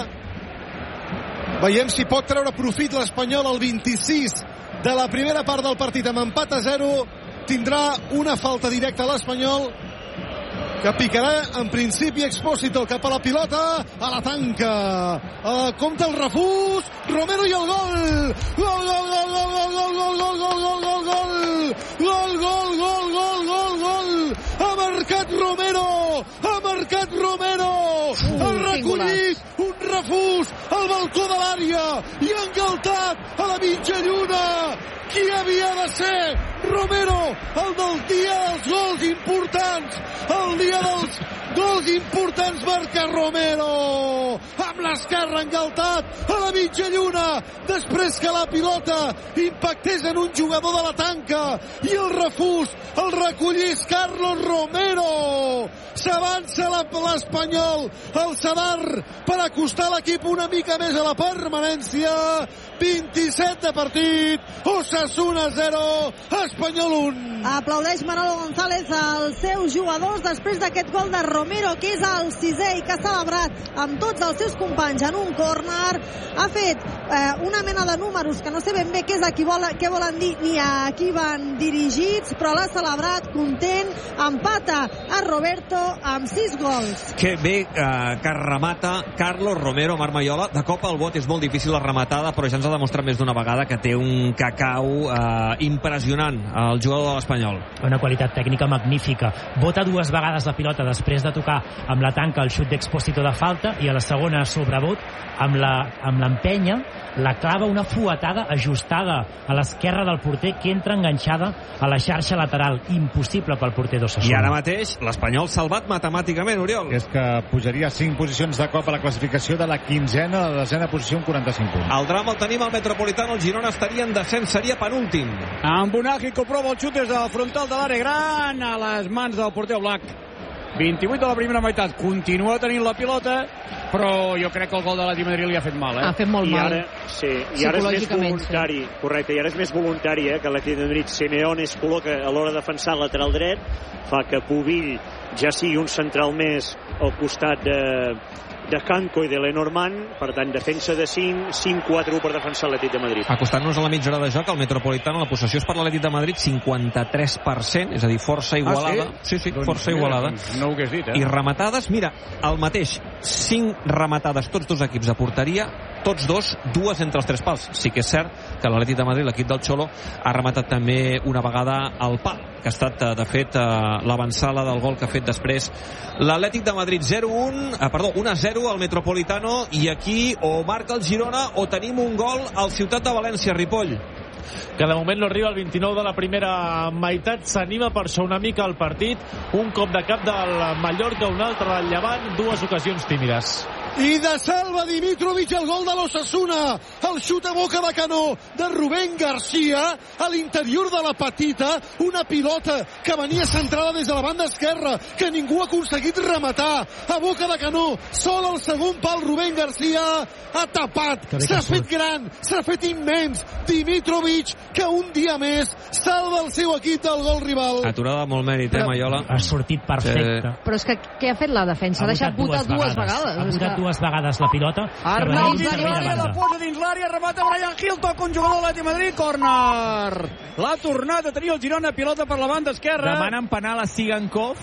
Veiem si pot treure profit l'Espanyol al vint-i-sis de la primera part del partit. Amb empat a zero tindrà una falta directa a l'Espanyol, que picarà en principi Expósito cap a la pilota, a la tanca. Uh, compta el refús, Romero i el gol! Gol, gol, gol, gol, gol, gol, gol, gol, gol, gol, gol, gol! Gol, gol, gol, gol, gol, gol! Ha marcat Romero! Ha marcat Romero! Ha recollit un refús al balcó de l'àrea i ha engaltat a la mitja lluna! Qui havia de ser? Romero, el del dia dels gols importants, el dia dels gols importants, marca Romero, amb l'esquerra engaltat a la mitja lluna, després que la pilota impactés en un jugador de la tanca i el refús el recollís Carlos Romero. S'avança l'Espanyol, el Sadar, per acostar l'equip una mica més a la permanència. vint-i-set de partit, Osasuna zero, Espanyol un. Aplaudeix Manolo González als seus jugadors després d'aquest gol de Romero, que és el sisè i que ha celebrat amb tots els seus companys en un córner. Ha fet eh, una mena de números que no sé ben bé què és a qui vol, què volen dir ni a qui van dirigits, però l'ha celebrat content. Empata a Roberto amb sis gols. Que bé eh, que remata Carlos Romero, Marc Maiola. De cop al bot és molt difícil la rematada, però ja ens ha demostrat més d'una vegada que té un cacau eh, impressionant el jugador de l'Espanyol. Una qualitat tècnica magnífica. Bota dues vegades la pilota després de tocar amb la tanca el xut d'Expósito de falta, i a la segona sobrebot amb l'empenya la clava una fuetada ajustada a l'esquerra del porter, que entra enganxada a la xarxa lateral. Impossible pel porter d'Osasuna. I ara mateix l'Espanyol salvat matemàticament, Oriol. És que pujaria cinc posicions de cop a la classificació, de la quinzena a la desena posició amb quaranta-cinc punts. El drama el tenim al Metropolitano, el Girona estaria en descens, seria penúltim. Amb Unagi que prova el xut des de la frontal de l'àrea gran a les mans del porter Black. vint-i-vuit de la primera meitat, continua tenint la pilota, però jo crec que el gol de l'Atlètic Madrid li ha fet mal, eh? Ha fet molt I mal. ara, sí, i ara és més voluntari, sí. Correcte, i ara és més voluntari, eh, que l'Atlètic de Madrid. Simeone es col·loca a l'hora de defensar el lateral dret, fa que Pubill ja sigui un central més al costat de de Canco i de Lenormand, per tant defensa de cinc, cinc quatre u per defensar l'Atlètic de Madrid. Acostant-nos a la mitja hora de joc, el Metropolitano, la possessió és per l'Atlètic de Madrid cinquanta-tres per cent, és a dir, força igualada. Ah, sí? Sí, sí, doncs, força mira, igualada. Doncs no ho hagués dit, eh? I rematades, mira, el mateix, cinc rematades, tots dos equips a porteria, tots dos, dues entre els tres pals. Sí que és cert que l'Atlètic de Madrid, l'equip del Xolo, ha rematat també una vegada al pal, que ha estat, de fet, l'avançada del gol que ha fet després l'Atlètic de Madrid. zero un, eh, perdó, un a zero al Metropolitano, i aquí o marca el Girona o tenim un gol al Ciutat de València, Ripoll. Que de moment no arriba al vint-i-nou de la primera meitat, s'anima per això una mica el partit, un cop de cap del Mallorca, un altre del Llevant, dues ocasions tímides. I de salva Dimitrovic el gol de l'Osasuna, el xut a boca de canó de Rubén García a l'interior de la petita, una pilota que venia centrada des de la banda esquerra, que ningú ha aconseguit rematar, a boca de canó, sol al segon pal Rubén García, ha tapat, s'ha fet gran, s'ha fet immens, Dimitrovic, que un dia més salva el seu equip del gol rival. Aturada molt mèrit, eh, Maiola? Ha sortit perfecte. Però és que què ha fet la defensa? Ha deixat votar dues vegades. Ha votat dues vegades la pilota. Arnau dins l'àrea, la posa dins l'àrea, remata Brian Hill, toca un jugador de l'Atlètic de Madrid, córner. L'ha tornat a tenir el Girona, pilota per la banda esquerra. Demanen penal a Sigankov.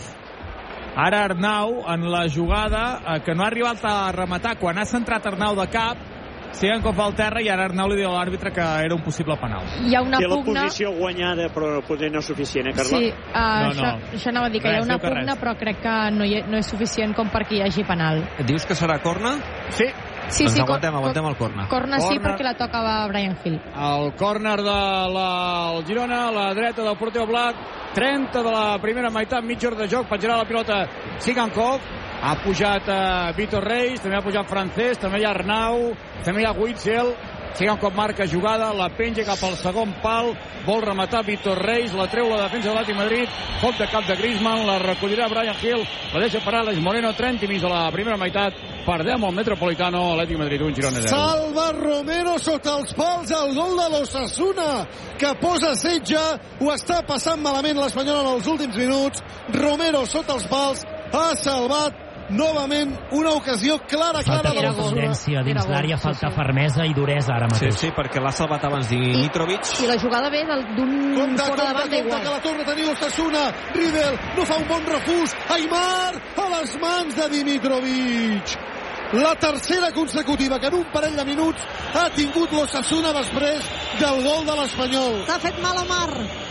Ara Arnau, en la jugada, eh, que no ha arribat a rematar, quan ha centrat Arnau de cap, Sigankov al terra, i ara Arnau li diu a l'àrbitre que era un possible penal. Hi ha una Té pugna... la posició guanyada, però potser no és suficient, eh, Carla? Sí, uh, no, no. Això, això anava a dir que res, hi ha una pugna, però crec que no, hi, no és suficient com perquè hi hagi penal. Dius que serà corna? Sí. Sí, doncs sí, aguantem, cor aguantem el corna. Corna sí, perquè la tocava Brian Hill. El córner de la el Girona, a la dreta del porter Oblak, trenta de la primera meitat, mitja hora de joc, penjarà la pilota Sigankov, ha pujat uh, Vitor Reis, també ha pujat Francesc, també hi ha Arnau, també hi ha Witzel, Sigankov marca jugada, la penja cap al segon pal, vol rematar Vitor Reis, la treu la defensa de l'Atlètic Madrid, foc de cap de Griezmann, la recollirà Brian Hill, la deixa parar l'Eix Moreno, trenta i mig de la primera meitat, perdem el Metropolitano, Atlètic Madrid un, Girona zero. Salva Romero sota els pals, el gol de l'Osasuna, que posa setge, ho està passant malament l'Espanyol en els últims minuts, Romero sota els pals, ha salvat novament una ocasió clara, clara falta de l'Osasuna. dins l'àrea, falta fermesa i duresa ara mateix. Sí, sí, perquè l'ha salvat abans Dimitrovic. I, i la jugada ve d'un fora de banda igual. Que la torna a tenir l'Osasuna, Riedel no fa un bon refús, Aimar a les mans de Dimitrovic. La tercera consecutiva que en un parell de minuts ha tingut l'Osasuna després del gol de l'Espanyol. S'ha fet mal a Mar.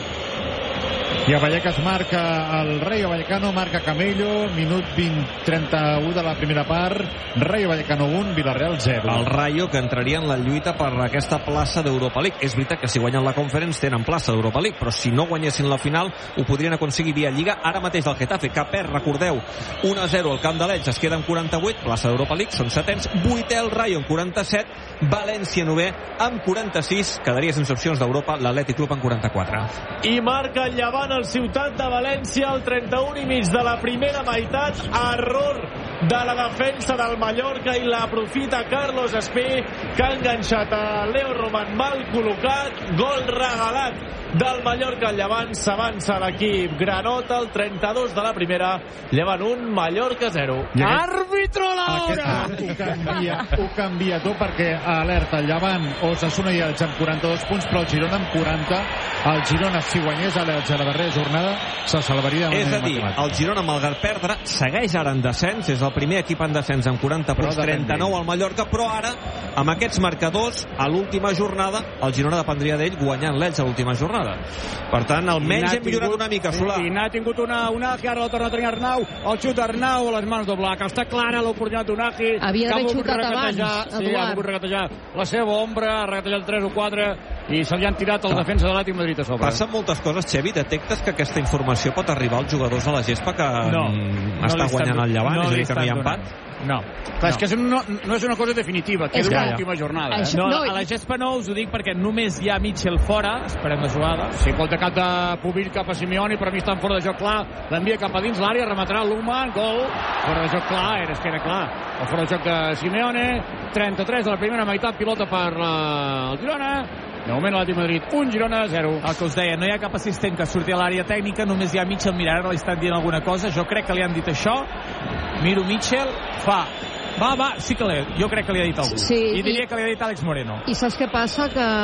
I a Vallecas marca el Rayo Vallecano, marca Camello, minut vint trenta-u de la primera part, Rayo Vallecano un, Villarreal zero. El Rayo, que entraria en la lluita per aquesta plaça d'Europa League. És veritat que si guanyen la Conference tenen plaça d'Europa League, però si no guanyessin la final ho podrien aconseguir via Lliga. Ara mateix del Getafe, que perd, recordeu, un a zero al camp de l'Elx, es queda amb quaranta-vuit, plaça d'Europa League, són setens, vuitè el Rayo amb quaranta-set, València novè amb quaranta-sis, quedaria sense opcions d'Europa l'Atlètic Club amb quaranta-quatre. I marca el Llevant al Ciutat de València al trenta-un i mig de la primera meitat, error de la defensa del Mallorca i l'aprofita Carlos Espí, que ha enganxat a Leo Roman mal col·locat, gol regalat del Mallorca al Llevant, s'avança l'equip granota al trenta-dos de la primera, Llevant un, Mallorca zero. Àrbitro a l'hora! Ho canvia, ho canvia tot, perquè alerta el Llevant, Osasuna i Elx amb quaranta-dos punts, però el Girona amb quaranta. El Girona, si guanyés a l'Elx a la darrera jornada, se salvaria de És a dir, el Girona, malgrat perdre, segueix ara en descens, és el primer equip en descens amb quaranta punts, trenta-nou al Mallorca, però ara, amb aquests marcadors, a l'última jornada, el Girona dependria d'ell guanyant l'Elx a l'última jornada. Per tant, almenys hem millorat una mica, Solà. I n'ha tingut una Unagi, ara la torna a tenir Arnau, el xut d'Arnau a les mans d'Oblak. Està clara l'oportunitat d'Unagi. Havia d'haver xutat abans, sí, ha volgut regatejar la seva ombra, ha regatejat tres o quatre i se li han tirat el defensa de l'Atlètic Madrid a sobre. Passen moltes coses, Xevi. Detectes que aquesta informació pot arribar als jugadors a la gespa que no, està no guanyant el Llevant, no és a dir, que no hi ha empat? No. Clar, és que és no, no és una cosa definitiva, queda una última jornada. Eh? No, a la gespa no us ho dic perquè només hi ha Mitchell fora, esperem la jugada. Sí, pot de cap de Pubill cap a Simeone, però a mi està en fora de joc clar, l'envia cap a dins l'àrea, rematarà l'Human, gol, fora de joc clar, era, és que era clar, el fora de joc de Simeone, trenta-tres de la primera meitat, pilota per uh, el Girona. De moment l'Atlètic Madrid un, Girona zero. El que us deia, no hi ha cap assistent que surti a l'àrea tècnica, només hi ha Mitchell mirant, li estan dient alguna cosa, jo crec que li han dit això, miro Mitchell, fa va, va, sí que l'he, jo crec que li ha dit algú. Sí, I diria i, que li ha dit Àlex Moreno. I saps què passa? Que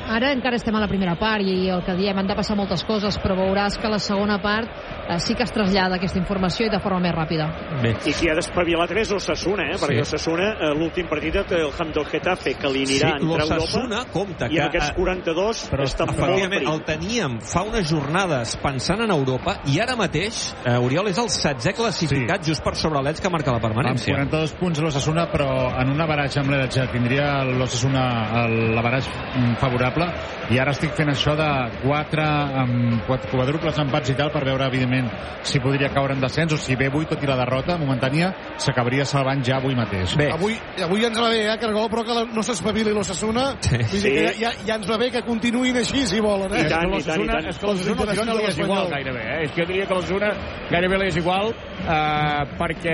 Ara encara estem a la primera part i el que diem, han de passar moltes coses, però veuràs que la segona part eh, sí que es trasllada aquesta informació i de forma més ràpida. Bé. I qui ha d'espavilat és l'Osasuna, eh? perquè l'Osasuna, eh, l'últim partit té el camp del Getafe, que li anirà sí, entre Europa, compte, i que, en aquests quaranta-dos però està molt efectivament, el teníem fa unes jornades pensant en Europa i ara mateix, eh, Oriol, és el setzè classificat sí. just per sobre l'Elx que marca la permanència. Amb quaranta-dos punts l'Osasuna, però en un avaratge amb l'Elx tindria l'Osasuna l'avaratge favorable, i ara estic fent això de quatre amb quatre quadruples empats i tal per veure evidentment si podria caure en descens o si bé avui, tot i la derrota momentània, s'acabaria salvant ja avui mateix. Bé. Avui, avui ens va bé, eh, Cargol, però que la, no s'espavili l'Osasuna. Sí. Vull dir que ja, ja ens va bé que continuïn així, si volen. Eh? I tant, i tant, i tant. És que l'Osasuna al Girona li és igual gairebé. Eh? És que jo diria que l'Osasuna gairebé li és igual eh, perquè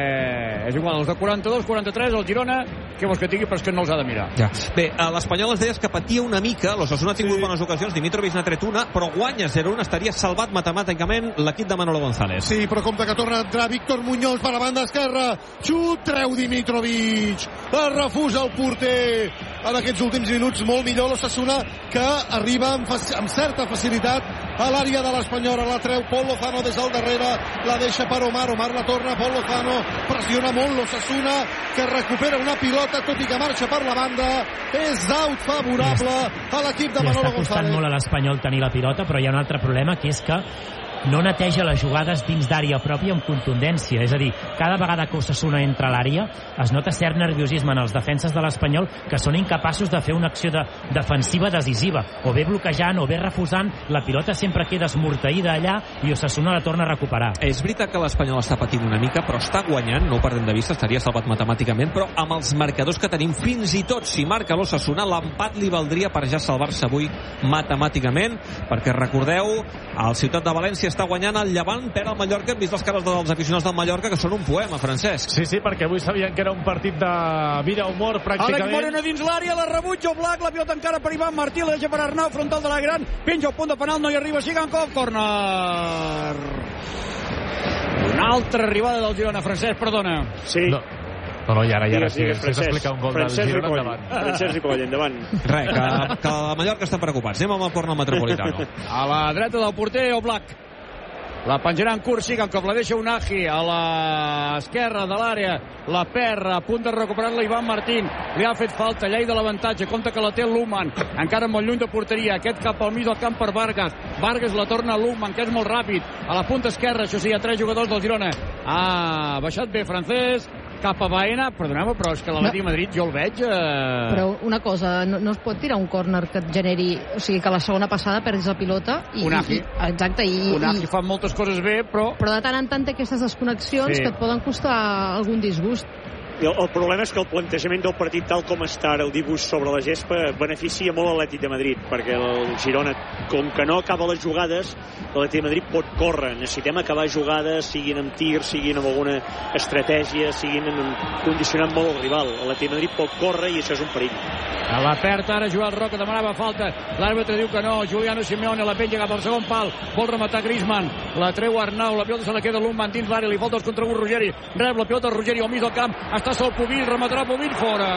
és igual, els de quaranta-dos, quaranta-tres, el Girona, què vols que tingui, però és que no els ha de mirar. Ja. Bé, l'Espanyol ens deies que patia una mica, l'Osasuna ha tingut sí. bones ocasions, Dimitrovic n'ha tret una, però guanya zero a un, estaria salvat matemàticament l'equip de Manolo González. Sí, però compte que torna a entrar Víctor Muñoz per la banda esquerra, xut, treu Dimitrovic, la refusa el porter. En aquests últims minuts molt millor l'Osasuna, que arriba amb, amb certa facilitat a l'àrea de l'Espanyol, la treu Pol Lozano des del darrere, la deixa per Omar, Omar la torna, Pol Lozano pressiona molt l'Osasuna, que recupera una pilota, tot i que marxa per la banda, és out favorable a l'equip de Manolo González. Li està costant molt a l'Espanyol tenir la pilota, però hi ha un altre problema, que és que no neteja les jugades dins d'àrea pròpia amb contundència, és a dir, cada vegada que Osasuna entra a l'àrea es nota cert nerviosisme en els defenses de l'Espanyol, que són incapaços de fer una acció de defensiva decisiva, o bé bloquejant o bé refusant, la pilota sempre queda esmorteïda allà i Osasuna la torna a recuperar. És veritat que l'Espanyol està patint una mica, però està guanyant, no ho perdem de vista, estaria salvat matemàticament, però amb els marcadors que tenim, fins i tot si marca l'Osasuna, l'empat li valdria per ja salvar-se avui matemàticament, perquè recordeu, el Ciutat de València està guanyant el Llevant, perd el Mallorca. Hem vist les cares dels aficionats del Mallorca, que són un poema, Francesc. Sí, sí, perquè avui sabien que era un partit de vida humor, pràcticament. Àlex Moreno dins l'àrea, la rebutja Oblak, la pilota encara per Ivan Martí, la deixa per Arnau, frontal de la gran, penja el punt de penal, no hi arriba Sigankov, córner. Una altra arribada del Girona, Francesc, perdona. Sí. No. No, no, i ara, i ara sí, sí s'explica un gol Francesc del Girona endavant. Francesc Ripoll, endavant. Res, que, que la Mallorca estan preocupats. Anem amb el córner metropolitano. A la dreta del porter, Oblak. La penjarà en curs, Sigankov, la deixa Unagi a l'esquerra de l'àrea, la perd, a punt de recuperar-la Ivan Martín, li ha fet falta, llei de l'avantatge, compte que la té Luhmann, encara molt lluny de porteria, aquest cap al mig del camp per Vargas, Vargas la torna a Luhmann, que és molt ràpid, a la punta esquerra, això sí, hi ha tres jugadors del Girona, ha baixat bé Francesc, cap a Baena, perdoneu-me, però és que l'Atlètic de Madrid jo el veig... Eh... Però una cosa, no, no es pot tirar un córner que et generi... O sigui, que la segona passada perdis la pilota i... Unagi. I, exacte, i... Unagi fa moltes coses bé, però... Però de tant en tant té aquestes desconnexions sí. que et poden costar algun disgust. El, el problema és que el plantejament del partit tal com està ara, el dibuix sobre la gespa, beneficia molt l'Atlètic de Madrid, perquè el Girona, com que no acaba les jugades, l'Atlètic de Madrid pot córrer. Necessitem acabar jugades, siguin amb tir, siguin amb alguna estratègia, siguin en, condicionant molt el rival. L'Atlètic de Madrid pot córrer i això és un perill. A la perd ara Joel Roca, demanava falta, l'àrbitre diu que no, Giuliano Simeone la penja cap al segon pal, vol rematar Griezmann, la treu Arnau, la pilota se la queda Luhmann dins l'àrea, li falta els contraguts Ruggeri, rep la pilota Ruggeri al mig del camp, està sol Pubill, rematarà Pubill fora.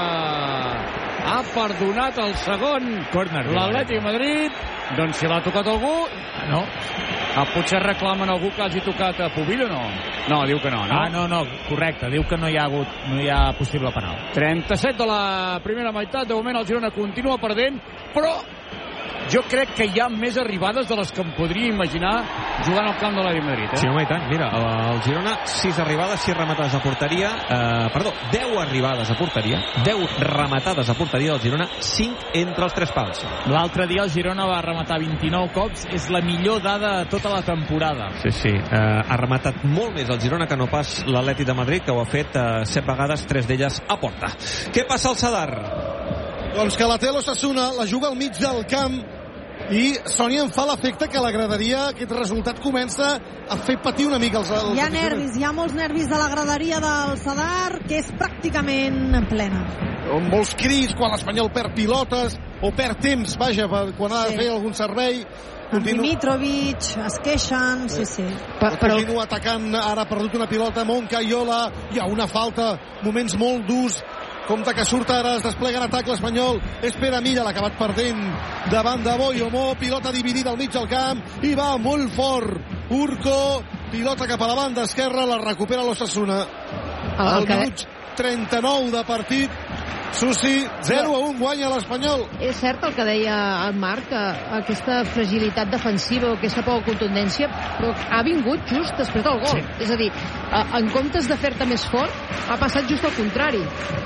Ha perdonat el segon l'Atlètic de Madrid, doncs si l'ha tocat algú, no. A potser reclamen algú que hagi tocat a Pubill o no? No, diu que no, no? Ah, no, no, correcte, diu que no hi ha hagut, no hi ha possible penal. trenta-set de la primera meitat, de moment el Girona continua perdent, però jo crec que hi ha més arribades de les que em podria imaginar jugant al camp de l'Atlètic de Madrid. Eh? Sí, home, i tant. Mira, el Girona, sis arribades, sis rematades a porteria, eh, perdó, deu arribades a porteria, deu rematades a porteria del Girona, cinc entre els tres pals. L'altre dia el Girona va rematar vint-i-nou cops, és la millor dada de tota la temporada. Sí, sí, eh, ha rematat molt més el Girona que no pas l'Atlètic de Madrid, que ho ha fet eh, set vegades, tres d'elles a porta. Què passa al Sadar? Doncs que la té l'Osasuna, la juga al mig del camp, i Sònia, em fa l'efecte que la graderia, aquest resultat comença a fer patir una mica els, els hi ha nervis, hi ha molts nervis de la graderia del Sadar, que és pràcticament plena. Amb molts crits quan l'Espanyol perd pilotes o perd temps, vaja, per, quan ha de sí. fer algun servei. Continu... Dimitrovic, es queixen, sí, sí. Però, però... Continua atacant, ara ha perdut una pilota Moncayola, hi ha una falta, moments molt durs compte que surt ara, es desplega en atac l'Espanyol, és Pere Milla, l'ha acabat perdent davant de Boyomó, pilota dividida al mig del camp, i va molt fort Urco, pilota cap a la banda esquerra, la recupera l'Osasuna al minut trenta-nou de partit. Susi, zero a un guanya l'Espanyol. És cert el que deia el Marc, que aquesta fragilitat defensiva o aquesta poca contundència, però ha vingut just després del gol. Sí. És a dir, en comptes de fer-te més fort, ha passat just al contrari.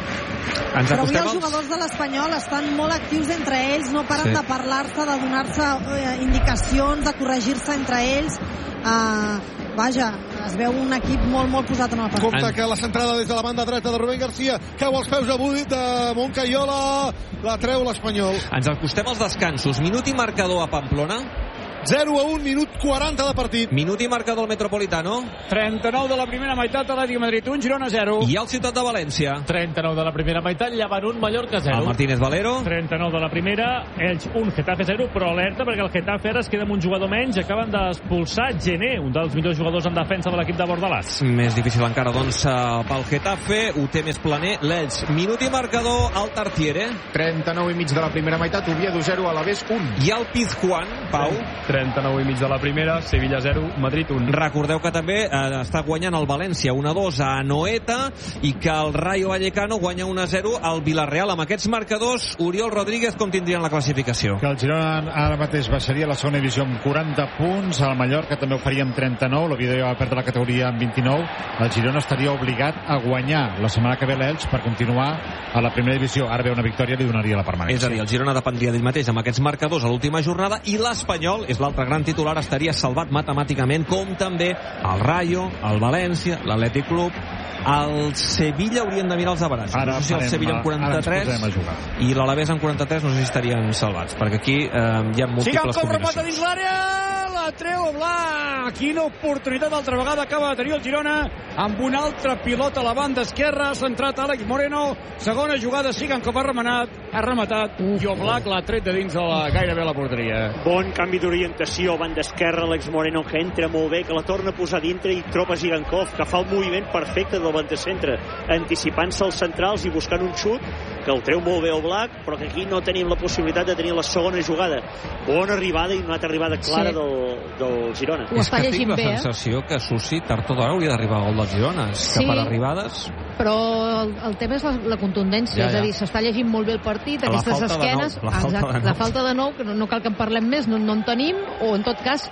Ens però avui els jugadors de l'Espanyol estan molt actius entre ells, no paren sí. de parlar-se, de donar-se eh, indicacions, de corregir-se entre ells. Uh, vaja, es veu un equip molt, molt posat en el partit. Compte que la centrada des de la banda dreta de Rubén García cau als peus avui de Moncayola, la treu l'Espanyol. Ens acostem als descansos. Minut i marcador a Pamplona. zero a un, minut quaranta de partit. Minut i marcador al Metropolitano. trenta-nou de la primera meitat, Atlètic Madrid un, Girona zero. I al Ciutat de València. trenta-nou de la primera meitat, Llevant un, Mallorca zero. El Martínez Valero. trenta-nou de la primera, Elx un, Getafe zero, però alerta perquè el Getafe ara es queda amb un jugador menys. Acaben d'expulsar Gené, un dels millors jugadors en defensa de l'equip de Bordalàs. Més difícil encara, doncs, pel Getafe. Ho té més planer l'Elx. Minut i marcador al Tartiere. trenta-nou i mig de la primera meitat, Oviedo zero, Alavés un. I al Pizjuán, Pau. trenta-nou i mig de la primera, Sevilla zero, Madrid un. Recordeu que també eh, està guanyant el València un a dos a Anoeta i que el Rayo Vallecano guanya un a zero al Villarreal. Amb aquests marcadors, Oriol Rodríguez, com tindrien la classificació? Que el Girona ara mateix baixaria a la segona divisió amb quaranta punts, el Mallorca també ho faria amb trenta-nou, l'Oviedo ja va perdre la categoria amb vint-i-nou. El Girona estaria obligat a guanyar la setmana que ve l'Elx per continuar a la primera divisió. Ara ve una victòria, li donaria la permanència. És a dir, el Girona dependria d'ell mateix amb aquests marcadors a l'última jornada, i l'Espanyol és l'altre gran titular, estaria salvat matemàticament, com també el Rayo, el València, l'Atlètic Club, el Sevilla. Haurien de mirar els averats. Ara no sé si el Sevilla amb quaranta-tres i l'Alavés amb quaranta-tres, no sé si estarien salvats, perquè aquí eh, hi ha múltiples combinacions. remata dins l'àrea, la treu Oblak. Quina oportunitat altra vegada acaba de tenir el Girona amb una altra pilota a la banda esquerra, ha centrat Àlex Moreno, segona jugada, Sigankov ha remenat, ha rematat, i Oblak l'ha tret de dins de la, gairebé a la porteria. Bon canvi d'orientació, banda esquerra, Àlex Moreno, que entra molt bé, que la torna a posar dintre i troba Sigankov, que fa el moviment perfecte del bandecentre, anticipant-se als centrals i buscant un xut, que el treu molt bé Oblak, però que aquí no tenim la possibilitat de tenir la segona jugada. Bona arribada i una altra arribada clara sí. del, del Girona. Ho està llegint bé, eh? És que tinc la sensació que Susi tard o d'hora hauria d'arribar al gol del Girona. És sí, que per arribades... però el, el tema és la, la contundència, ja, ja. És a dir, s'està llegint molt bé el partit, la aquestes esquenes, nou, la, falta exacte, la falta de nou, que no, no cal que en parlem més, no, no en tenim, o en tot cas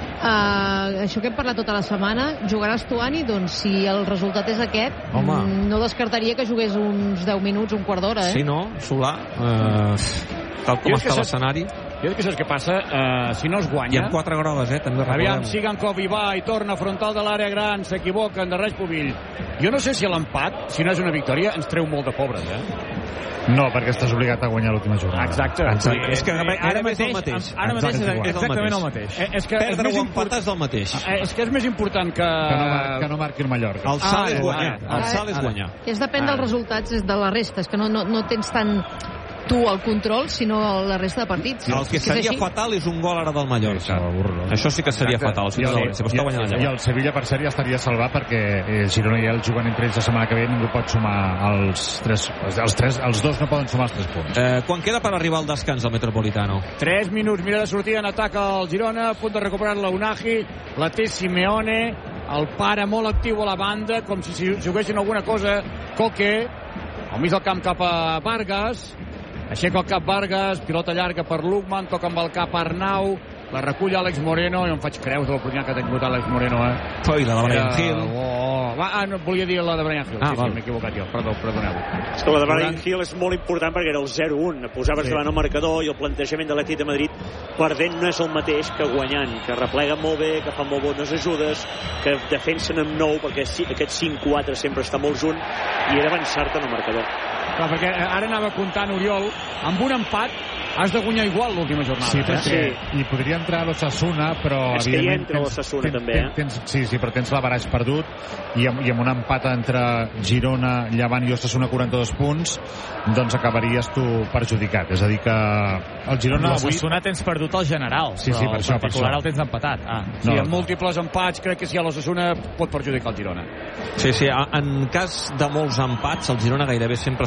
Uh, això que hem parlat tota la setmana, jugaràs Stuani, doncs si el resultat és aquest, Home. no descartaria que jugués uns deu minuts, un quart d'hora, eh? Sí, no? Solà, uh, tal com està l'escenari. Jo crec que saps què passa? Uh, si no es guanya... Hi ha quatre grogues, eh? També recordem. Aviam, Sigankov hi va i torna frontal de l'àrea gran, s'equivoquen de Res Pubill. Jo no sé si l'empat, si no és una victòria, ens treu molt de pobres, eh? No, perquè estàs obligat a guanyar l'última jornada. Exacte. Exacte. És que ara, ara mateix és el mateix. Ara mateix és exactament el mateix. Eh, és que perdre o empatar és el mateix. Eh, és que és més important que... Que no, mar que no marqui el Mallorca. El salt ah, és guanyar. Ah, el salt és guanyar. És depèn dels resultats, és de la resta. És que no, no, no tens tant tu el control, sinó la resta de partits. El que seria fatal és un gol ara del Mallorca. Això sí que seria fatal. I el, I el Sevilla, per ser, ja estaria salvat perquè eh, Girona i el juguen entre ells la setmana que ve, ningú pot sumar els tres, els tres, els dos no poden sumar els tres punts. Eh, quan queda per arribar al descans al Metropolitano? tres minuts, mira de sortir en atac al Girona, a punt de recuperar la Unagi, la té Simeone, el pare molt actiu a la banda, com si juguessin alguna cosa. Coque, al mig del camp cap a Vargas, aixeca el cap Vargas, pilota llarga per Lukman, toca amb el cap Arnau, la recull Àlex Moreno, i em faig creus de l'oportunitat que ha tingut Àlex Moreno, eh? Oh, i la de Brian Hill. Oh, va, ah, no, volia dir la de Brian Hill. Ah, sí, sí, m'he equivocat jo, perdó, perdoneu. És que la de Brian Hill és molt important perquè era el zero un, posaves sí. davant el marcador, i el plantejament de l'Atlètic de Madrid perdent no és el mateix que guanyant, que repleguen molt bé, que fan molt bones ajudes, que defensen amb nou, perquè aquest cinc quatre sempre està molt junt, i era avançar-te en el marcador. Clar, perquè ara anava comptant Oriol, amb un empat has de guanyar igual l'última jornada. Sí, perquè, sí. I podria entrar a l'Osasuna, però... És que hi entra l'Osasuna també, eh? Tens, sí, sí, però tens l'avaraix perdut, i amb, i amb un empat entre Girona, Llevant i Osasuna quaranta-dos punts, doncs acabaries tu perjudicat. És a dir que el Girona... L'Osasuna avui... tens perdut el general, sí, sí, però per el això, particular per el tens empatat. Ah. Sí, no, amb múltiples empats, crec que si a l'Osasuna pot perjudicar el Girona. Sí, sí, en cas de molts empats, el Girona gairebé sempre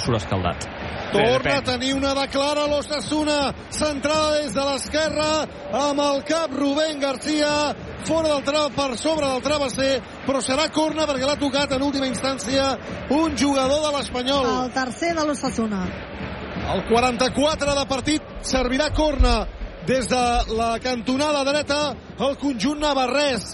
surt escaldat. Torna a tenir una de clara l'Osasuna, centrada des de l'esquerra, amb el cap Rubén García, fora del tra per sobre del travesser, però serà corna perquè l'ha tocat en última instància un jugador de l'Espanyol. El tercer de l'Osasuna. El quaranta-quatre de partit servirà corna des de la cantonada dreta el conjunt navarrès.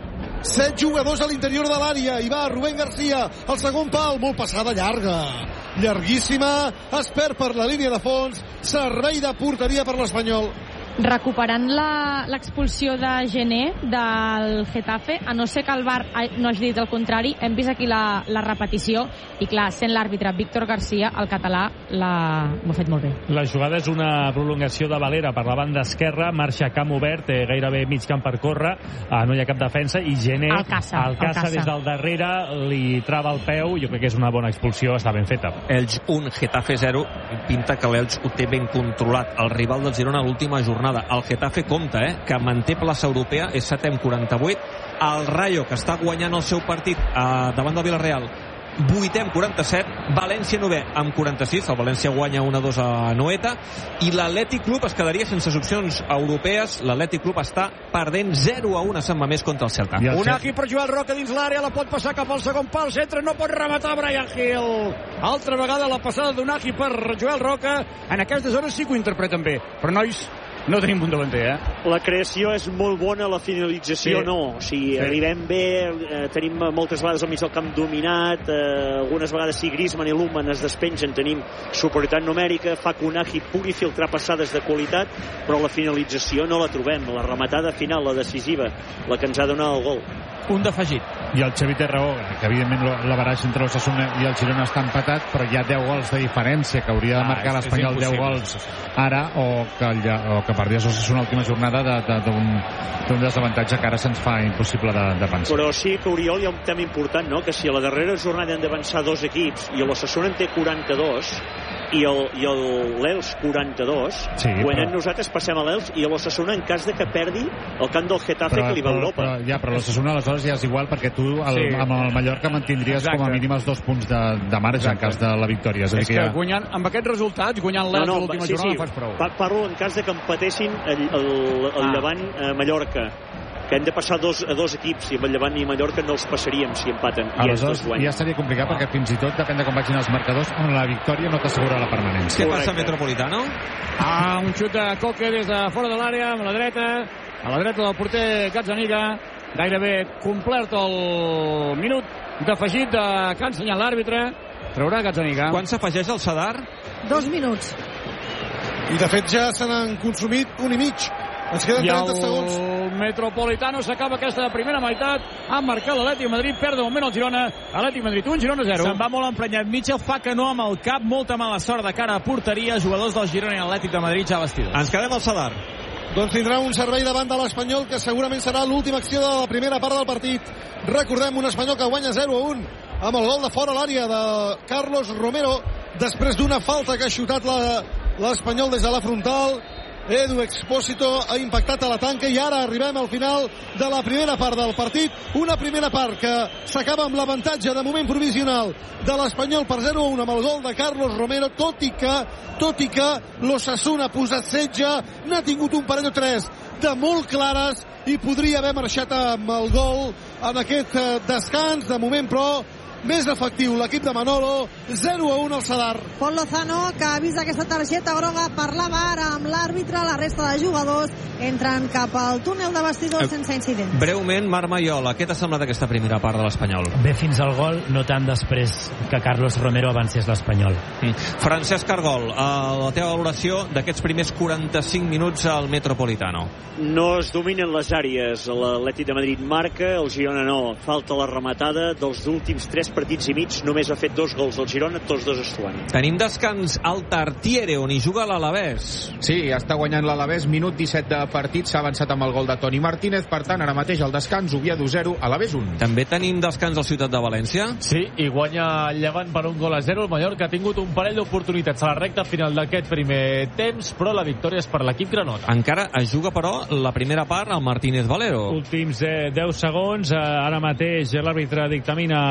Set jugadors a l'interior de l'àrea. Hi va Rubén García, el segon pal, molt passada llarga, llarguíssima, es perd per la línia de fons, servei de porteria per l'Espanyol. Recuperant l'expulsió de Gené del Getafe, a no ser que el V A R no hagi dit el contrari, hem vist aquí la, la repetició i clar, sent l'àrbitre Víctor García, el català l'ha fet molt bé. La jugada és una prolongació de Valera per la banda esquerra, marxa a camp obert, té gairebé mig camp per córrer, ah, no hi ha cap defensa, i Gené el caça, el caça des del darrere, li trava el peu, jo crec que és una bona expulsió, està ben feta. Elx un, Getafe zero, pinta que l'Elx ho té ben controlat. El rival del Girona a l'última jornada. El Getafe compta, eh, que manté plaça europea, és setè amb quaranta-vuit. El Rayo, que està guanyant el seu partit eh, davant del Villarreal, vuitè amb quaranta-set. València novè amb quaranta-sis. El València guanya un a dos a Noeta. I l'Atlètic Club es quedaria sense opcions europees. L'Atlètic Club està perdent zero a un a Sant Mamés contra el Celta. Unaki per Joel Roca dins l'àrea, la pot passar cap al segon pal, centre, no pot rematar Brian Hill. Altra vegada la passada d'Unaki per Joel Roca. En aquesta zona sí que ho interpreten bé, però nois, no tenim un davanter, eh? La creació és molt bona, la finalització sí. no. O sigui, sí. arribem bé, eh, tenim moltes vegades al mig del camp dominat, eh, algunes vegades si Griezmann i Lookman es despengen, tenim superioritat numèrica, fa que Unai pugui filtrar passades de qualitat, però la finalització no la trobem. La rematada final, la decisiva, la que ens ha donat el gol. Un d'afegit. I el Xavi té raó, que evidentment la baraix entre l'Osasuna i el Girona està empatat, però hi ha deu gols de diferència, que hauria de marcar ah, l'Espanyol deu gols ara, o que, el, o que perdés l'Osasuna l'última jornada d'un desavantatge que ara se'ns fa impossible de, de pensar. Però sí que, Oriol, hi ha un tema important, no? Que si a la darrera jornada han d'avançar dos equips i l'Osasuna en té quaranta-dos i l'Elx quaranta-dos, sí, quan però... nosaltres passem a l'Elx i l'Osasuna, en cas de que perdi el camp del Getafe, però, que li va a Europa. Però, ja, però l'Osasuna aleshores ja és igual, perquè tu el, sí. amb el Mallorca mantindries Exacte. com a mínim els dos punts de, de marge Exacte. en cas de la victòria. És, és que, que ja... guanyant, amb aquests resultats, guanyant l'Elx no, no, l'última sí, jornada, sí. fas prou. Parlo en cas de que empatessin el, el, el ah. Llevant a Mallorca, que hem de passar dos, a dos equips, i amb el Llevant i Mallorca no els passaríem si empaten. Aleshores ja seria complicat, perquè fins i tot depèn de com vagin els marcadors, amb la victòria no t'assegura la permanència. Què passa, Metropolitano? Ah, un xut de Coque des de fora de l'àrea, amb la dreta, a la dreta del porter Gazzaniga, gairebé complert el minut d'afegit de que ha ensenyat l'àrbitre. Traurà Gazzaniga. Quan s'afegeix el Sadar? Dos minuts. I de fet ja se n'han consumit un i mig. Ens queden trenta segons. I el Metropolitano s'acaba aquesta primera meitat. Ha marcat l'Atlètic Madrid, perd de moment el Girona. Atlètic Madrid un, Girona zero. Se'n va molt emprenyat. Mitchell fa que no amb el cap, molta mala sort de cara a porteria. Jugadors del Girona i Atlètic de Madrid ja vestidors. Ens quedem al Sadar. Doncs tindrà un servei davant de l'Espanyol, que segurament serà l'última acció de la primera part del partit. Recordem, un Espanyol que guanya zero a un amb el gol de fora a l'àrea de Carlos Romero, després d'una falta que ha xutat l'Espanyol des de la frontal. Edu Expósito ha impactat a la tanca i ara arribem al final de la primera part del partit. Una primera part que s'acaba amb l'avantatge de moment provisional de l'Espanyol per zero a un amb el gol de Carlos Romero, tot i que tot i que l'Osasuna ha posat setge, n'ha tingut un parell o tres de molt clares i podria haver marxat amb el gol en aquest descans. De moment, però, més efectiu l'equip de Manolo, zero a un al Sadar. Pol Lozano, que ha vist aquesta targeta groga, parlava ara amb l'àrbitre, la resta de jugadors entren cap al túnel de vestidors sense incidents. Breument, Marc Maiola, què t'ha semblat aquesta primera part de l'Espanyol? Bé, fins al gol, no tant després que Carlos Romero avancés l'Espanyol. Mm. Francesc Argol, la teva valoració d'aquests primers quaranta-cinc minuts al Metropolitano? No es dominen les àrees. L'Atlètic de Madrid marca, el Girona no. Falta la rematada. Dels últims tres partits i mig només ha fet dos gols el Girona, tots dos es suan. Tenim descans al Tartiere, on hi juga l'Alavés. Sí, està guanyant l'Alavés, minut disset de partit, s'ha avançat amb el gol de Toni Martínez, per tant, ara mateix al descans, Oviedo zero, Alavés un. També tenim descans al Ciutat de València. Sí, i guanya el Llevant per un gol a zero. El Mallorca ha tingut un parell d'oportunitats a la recta final d'aquest primer temps, però la victòria és per l'equip granota. Encara es juga, però, la primera part al Martínez Valero. Últims eh, deu segons, eh, ara mateix l'àrbitre dictamina la mitja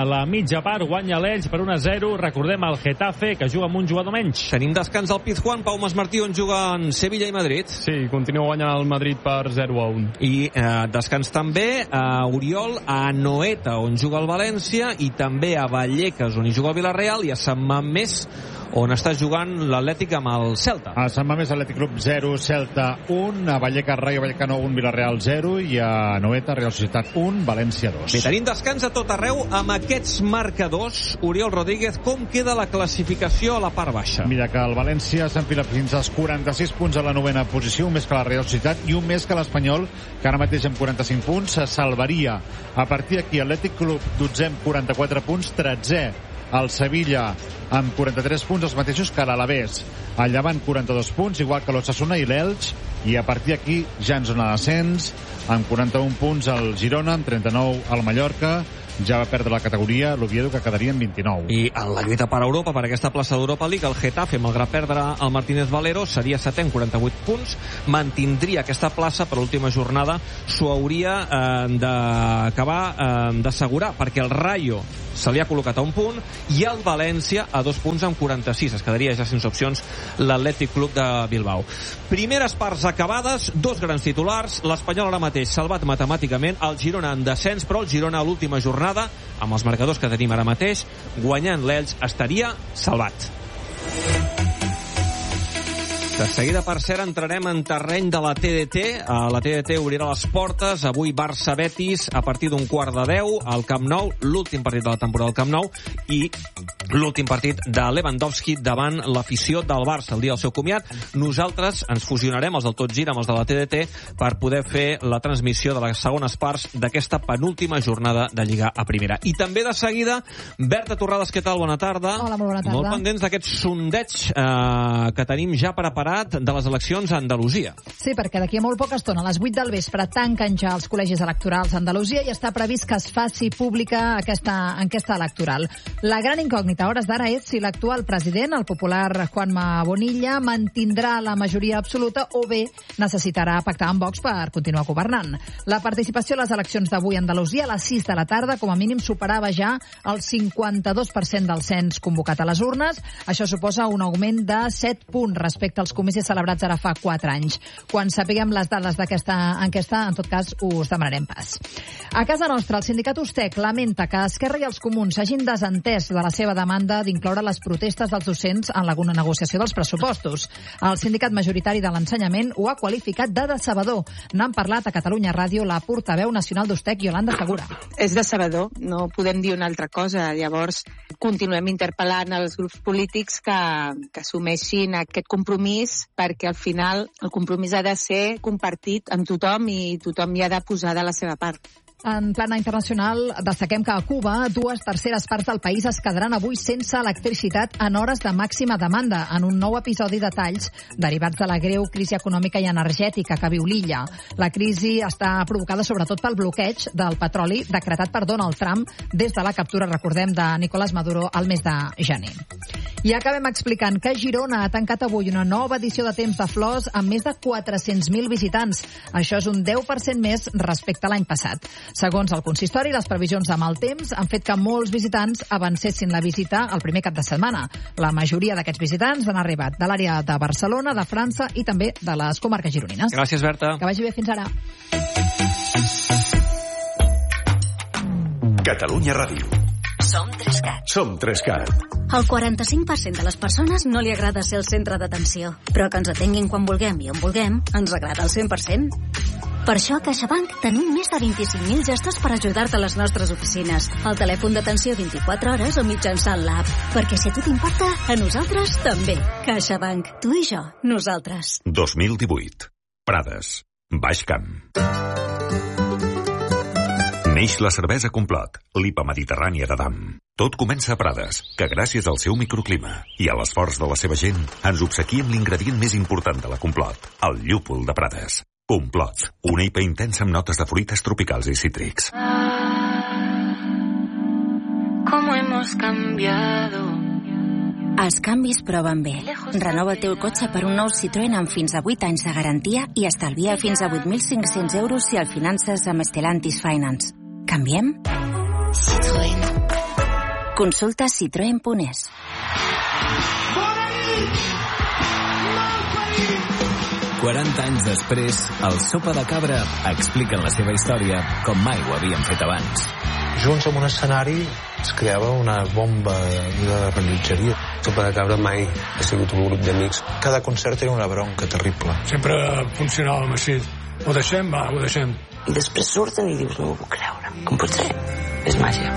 mitja part, guanya l'Elx per un a zero. Recordem el Getafe, que juga amb un jugador menys. Tenim descans al Pizjuán, Pau Masmartí, on juguen Sevilla i Madrid. Sí, continua guanyant el Madrid per zero a un. I eh, descans també a Oriol, a Anoeta, on juga el València, i també a Vallecas, on hi juga el Villarreal, i a Sant Mamés, on està jugant l'Atlètic amb el Celta. A Sant Mamés, Atlètic Club zero, Celta un, a Vallecas, Rayo Vallecano un, Villarreal zero, i a Anoeta, Real Societat un, València dos. Bé, tenim descans a tot arreu amb aquests marcadors. Oriol Rodríguez, com queda la classificació a la part baixa? Mira que el València s'enfila fins als quaranta-sis punts a la novena posició, un més que la Real Societat i un més que l'Espanyol, que ara mateix amb quaranta-cinc punts se salvaria. A partir d'aquí, Atlètic Club dotzè amb quaranta-quatre punts, tretzè el Sevilla amb quaranta-tres punts, els mateixos que l'Alavés. El Llevant quaranta-dos punts, igual que l'Osasuna i l'Elx, i a partir d'aquí ja en zona d'ascens, amb quaranta-un punts el Girona, amb trenta-nou el Mallorca, ja va perdre la categoria l'Oviedo, que quedaria en vint-i-nou. I en la lluita per Europa, per aquesta plaça d'Europa League, el Getafe, malgrat perdre el Martínez Valero, seria setè amb quaranta-vuit punts, mantindria aquesta plaça per l'última jornada, s'ho hauria eh, d'acabar eh, d'assegurar, perquè el Rayo se li ha col·locat a un punt i el València a dos punts amb quaranta-sis. Es quedaria ja sense opcions l'Atlètic Club de Bilbao. Primeres parts acabades, dos grans titulars. L'Espanyol ara mateix salvat matemàticament, el Girona en descens, però el Girona a l'última jornada, amb els marcadors que tenim ara mateix, guanyant l'Elx, estaria salvat. De seguida, per cert, entrarem en terreny de la T D T. La T D T obrirà les portes. Avui Barça-Betis a partir d'un quart de deu al Camp Nou, l'últim partit de la temporada al Camp Nou, i l'últim partit de Lewandowski davant l'afició del Barça el dia del seu comiat. Nosaltres ens fusionarem, els del Tot Gira, amb els de la T D T, per poder fer la transmissió de les segones parts d'aquesta penúltima jornada de Lliga a Primera. I també de seguida, Berta Torrades, què tal? Bona tarda. Hola, molt bona tarda. Molt pendents d'aquest sondeig eh, que tenim ja preparat de les eleccions a Andalusia. Sí, perquè d'aquí a molt poca estona, a les vuit del vespre, tanquen ja els col·legis electorals a Andalusia i està previst que es faci pública aquesta enquesta electoral. La gran incògnita a hores d'ara és si l'actual president, el popular Juanma Bonilla, mantindrà la majoria absoluta o bé necessitarà pactar amb Vox per continuar governant. La participació a les eleccions d'avui a Andalusia a les sis de la tarda, com a mínim, superava ja el cinquanta-dos per cent del cens convocat a les urnes. Això suposa un augment de set punts respecte als comicis celebrats ara fa quatre anys. Quan sapiguem les dades d'aquesta enquesta, en tot cas, us demanarem pas. A casa nostra, el sindicat USTEC lamenta que Esquerra i els Comuns s'hagin desentès de la seva demanda d'incloure les protestes dels docents en la negociació dels pressupostos. El sindicat majoritari de l'ensenyament ho ha qualificat de decebedor. N'han parlat a Catalunya Ràdio la portaveu nacional d'USTEC, Iolanda Segura. És decebedor, no podem dir una altra cosa. Llavors, continuem interpel·lant els grups polítics que, que assumeixin aquest compromís, perquè al final el compromís ha de ser compartit amb tothom i tothom hi ha de posar de la seva part. En plana internacional, destaquem que a Cuba dues terceres parts del país es quedaran avui sense electricitat en hores de màxima demanda, en un nou episodi de talls derivats de la greu crisi econòmica i energètica que viu l'illa. La crisi està provocada sobretot pel bloqueig del petroli decretat per Donald Trump des de la captura, recordem, de Nicolás Maduro al mes de gener. I acabem explicant que Girona ha tancat avui una nova edició de Temps de Flors amb més de quatre-cents mil visitants. Això és un deu per cent més respecte a l'any passat. Segons el consistori, les previsions de mal temps han fet que molts visitants avancessin la visita el primer cap de setmana. La majoria d'aquests visitants han arribat de l'àrea de Barcelona, de França i també de les comarques gironines. Gràcies, Berta. Que vagi bé, fins ara. Catalunya Ràdio. Som Trescat. Som Trescat. El quaranta-cinc per cent de les persones no li agrada ser el centre d'atenció, però que ens atenguin quan vulguem i on vulguem ens agrada el cent per cent. Per això a CaixaBank tenim més de vint-i-cinc mil gestos per ajudar-te a les nostres oficines, al telèfon d'atenció vint-i-quatre hores o mitjançant l'app. Perquè si a tu t'importa, a nosaltres també. CaixaBank. Tu i jo. Nosaltres. dos mil divuit. Prades. Baix Camp. Neix la cervesa Complot, l'I P A mediterrània d'Adam. Tot comença a Prades, que gràcies al seu microclima i a l'esforç de la seva gent ens obsequia amb l'ingredient més important de la Complot, el llúpol de Prades. Complot, una I P A intensa amb notes de fruites tropicals i cítrics. ¿Cómo hemos cambiado? Els canvis proven bé. Renova el teu cotxe per un nou Citroën amb fins a vuit anys de garantia i estalvia fins a vuit mil cinc-cents euros si el finances amb Stellantis Finance. Canviem? Citroën. Consulta citroen punt es. quaranta anys després, el Sopa de Cabra expliquen la seva història com mai ho havien fet abans. Junts en un escenari es creava una bomba de rellotgeria. Sopa de Cabra mai ha sigut un grup d'amics. Cada concert era una bronca terrible. Sempre funcionàvem així. Ho deixem, va, ho deixem. I després surten i dius, no ho puc creure. Com pot ser? És màgia.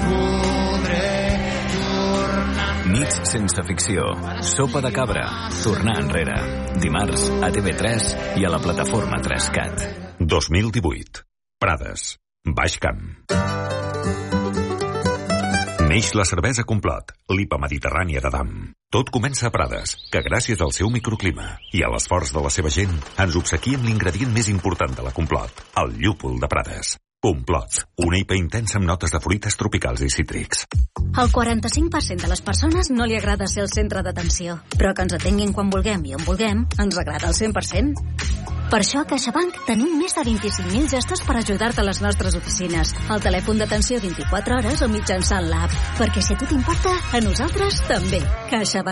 Nits sense ficció. Sopa de Cabra. Tornar enrere. Dimarts a T V tres i a la plataforma tres cat. dos mil divuit. Prades. Baix Camp. Neix la cervesa Complot, l'I P A mediterrània d'Adam. Tot comença a Prades, que gràcies al seu microclima i a l'esforç de la seva gent ens obsequia amb l'ingredient més important de la Complot, el llúpol de Prades. Complot, una I P A intensa amb notes de fruites tropicals i cítrics. El quaranta-cinc per cent de les persones no li agrada ser el centre d'atenció, però que ens atenguin quan vulguem i on vulguem ens agrada el cent per cent. Per això a CaixaBank tenim més de vint-i-cinc mil gestors per ajudar-te a les nostres oficines, al telèfon d'atenció vint-i-quatre hores o mitjançant l'app. Perquè si a tu t'importa, a nosaltres també. CaixaBank.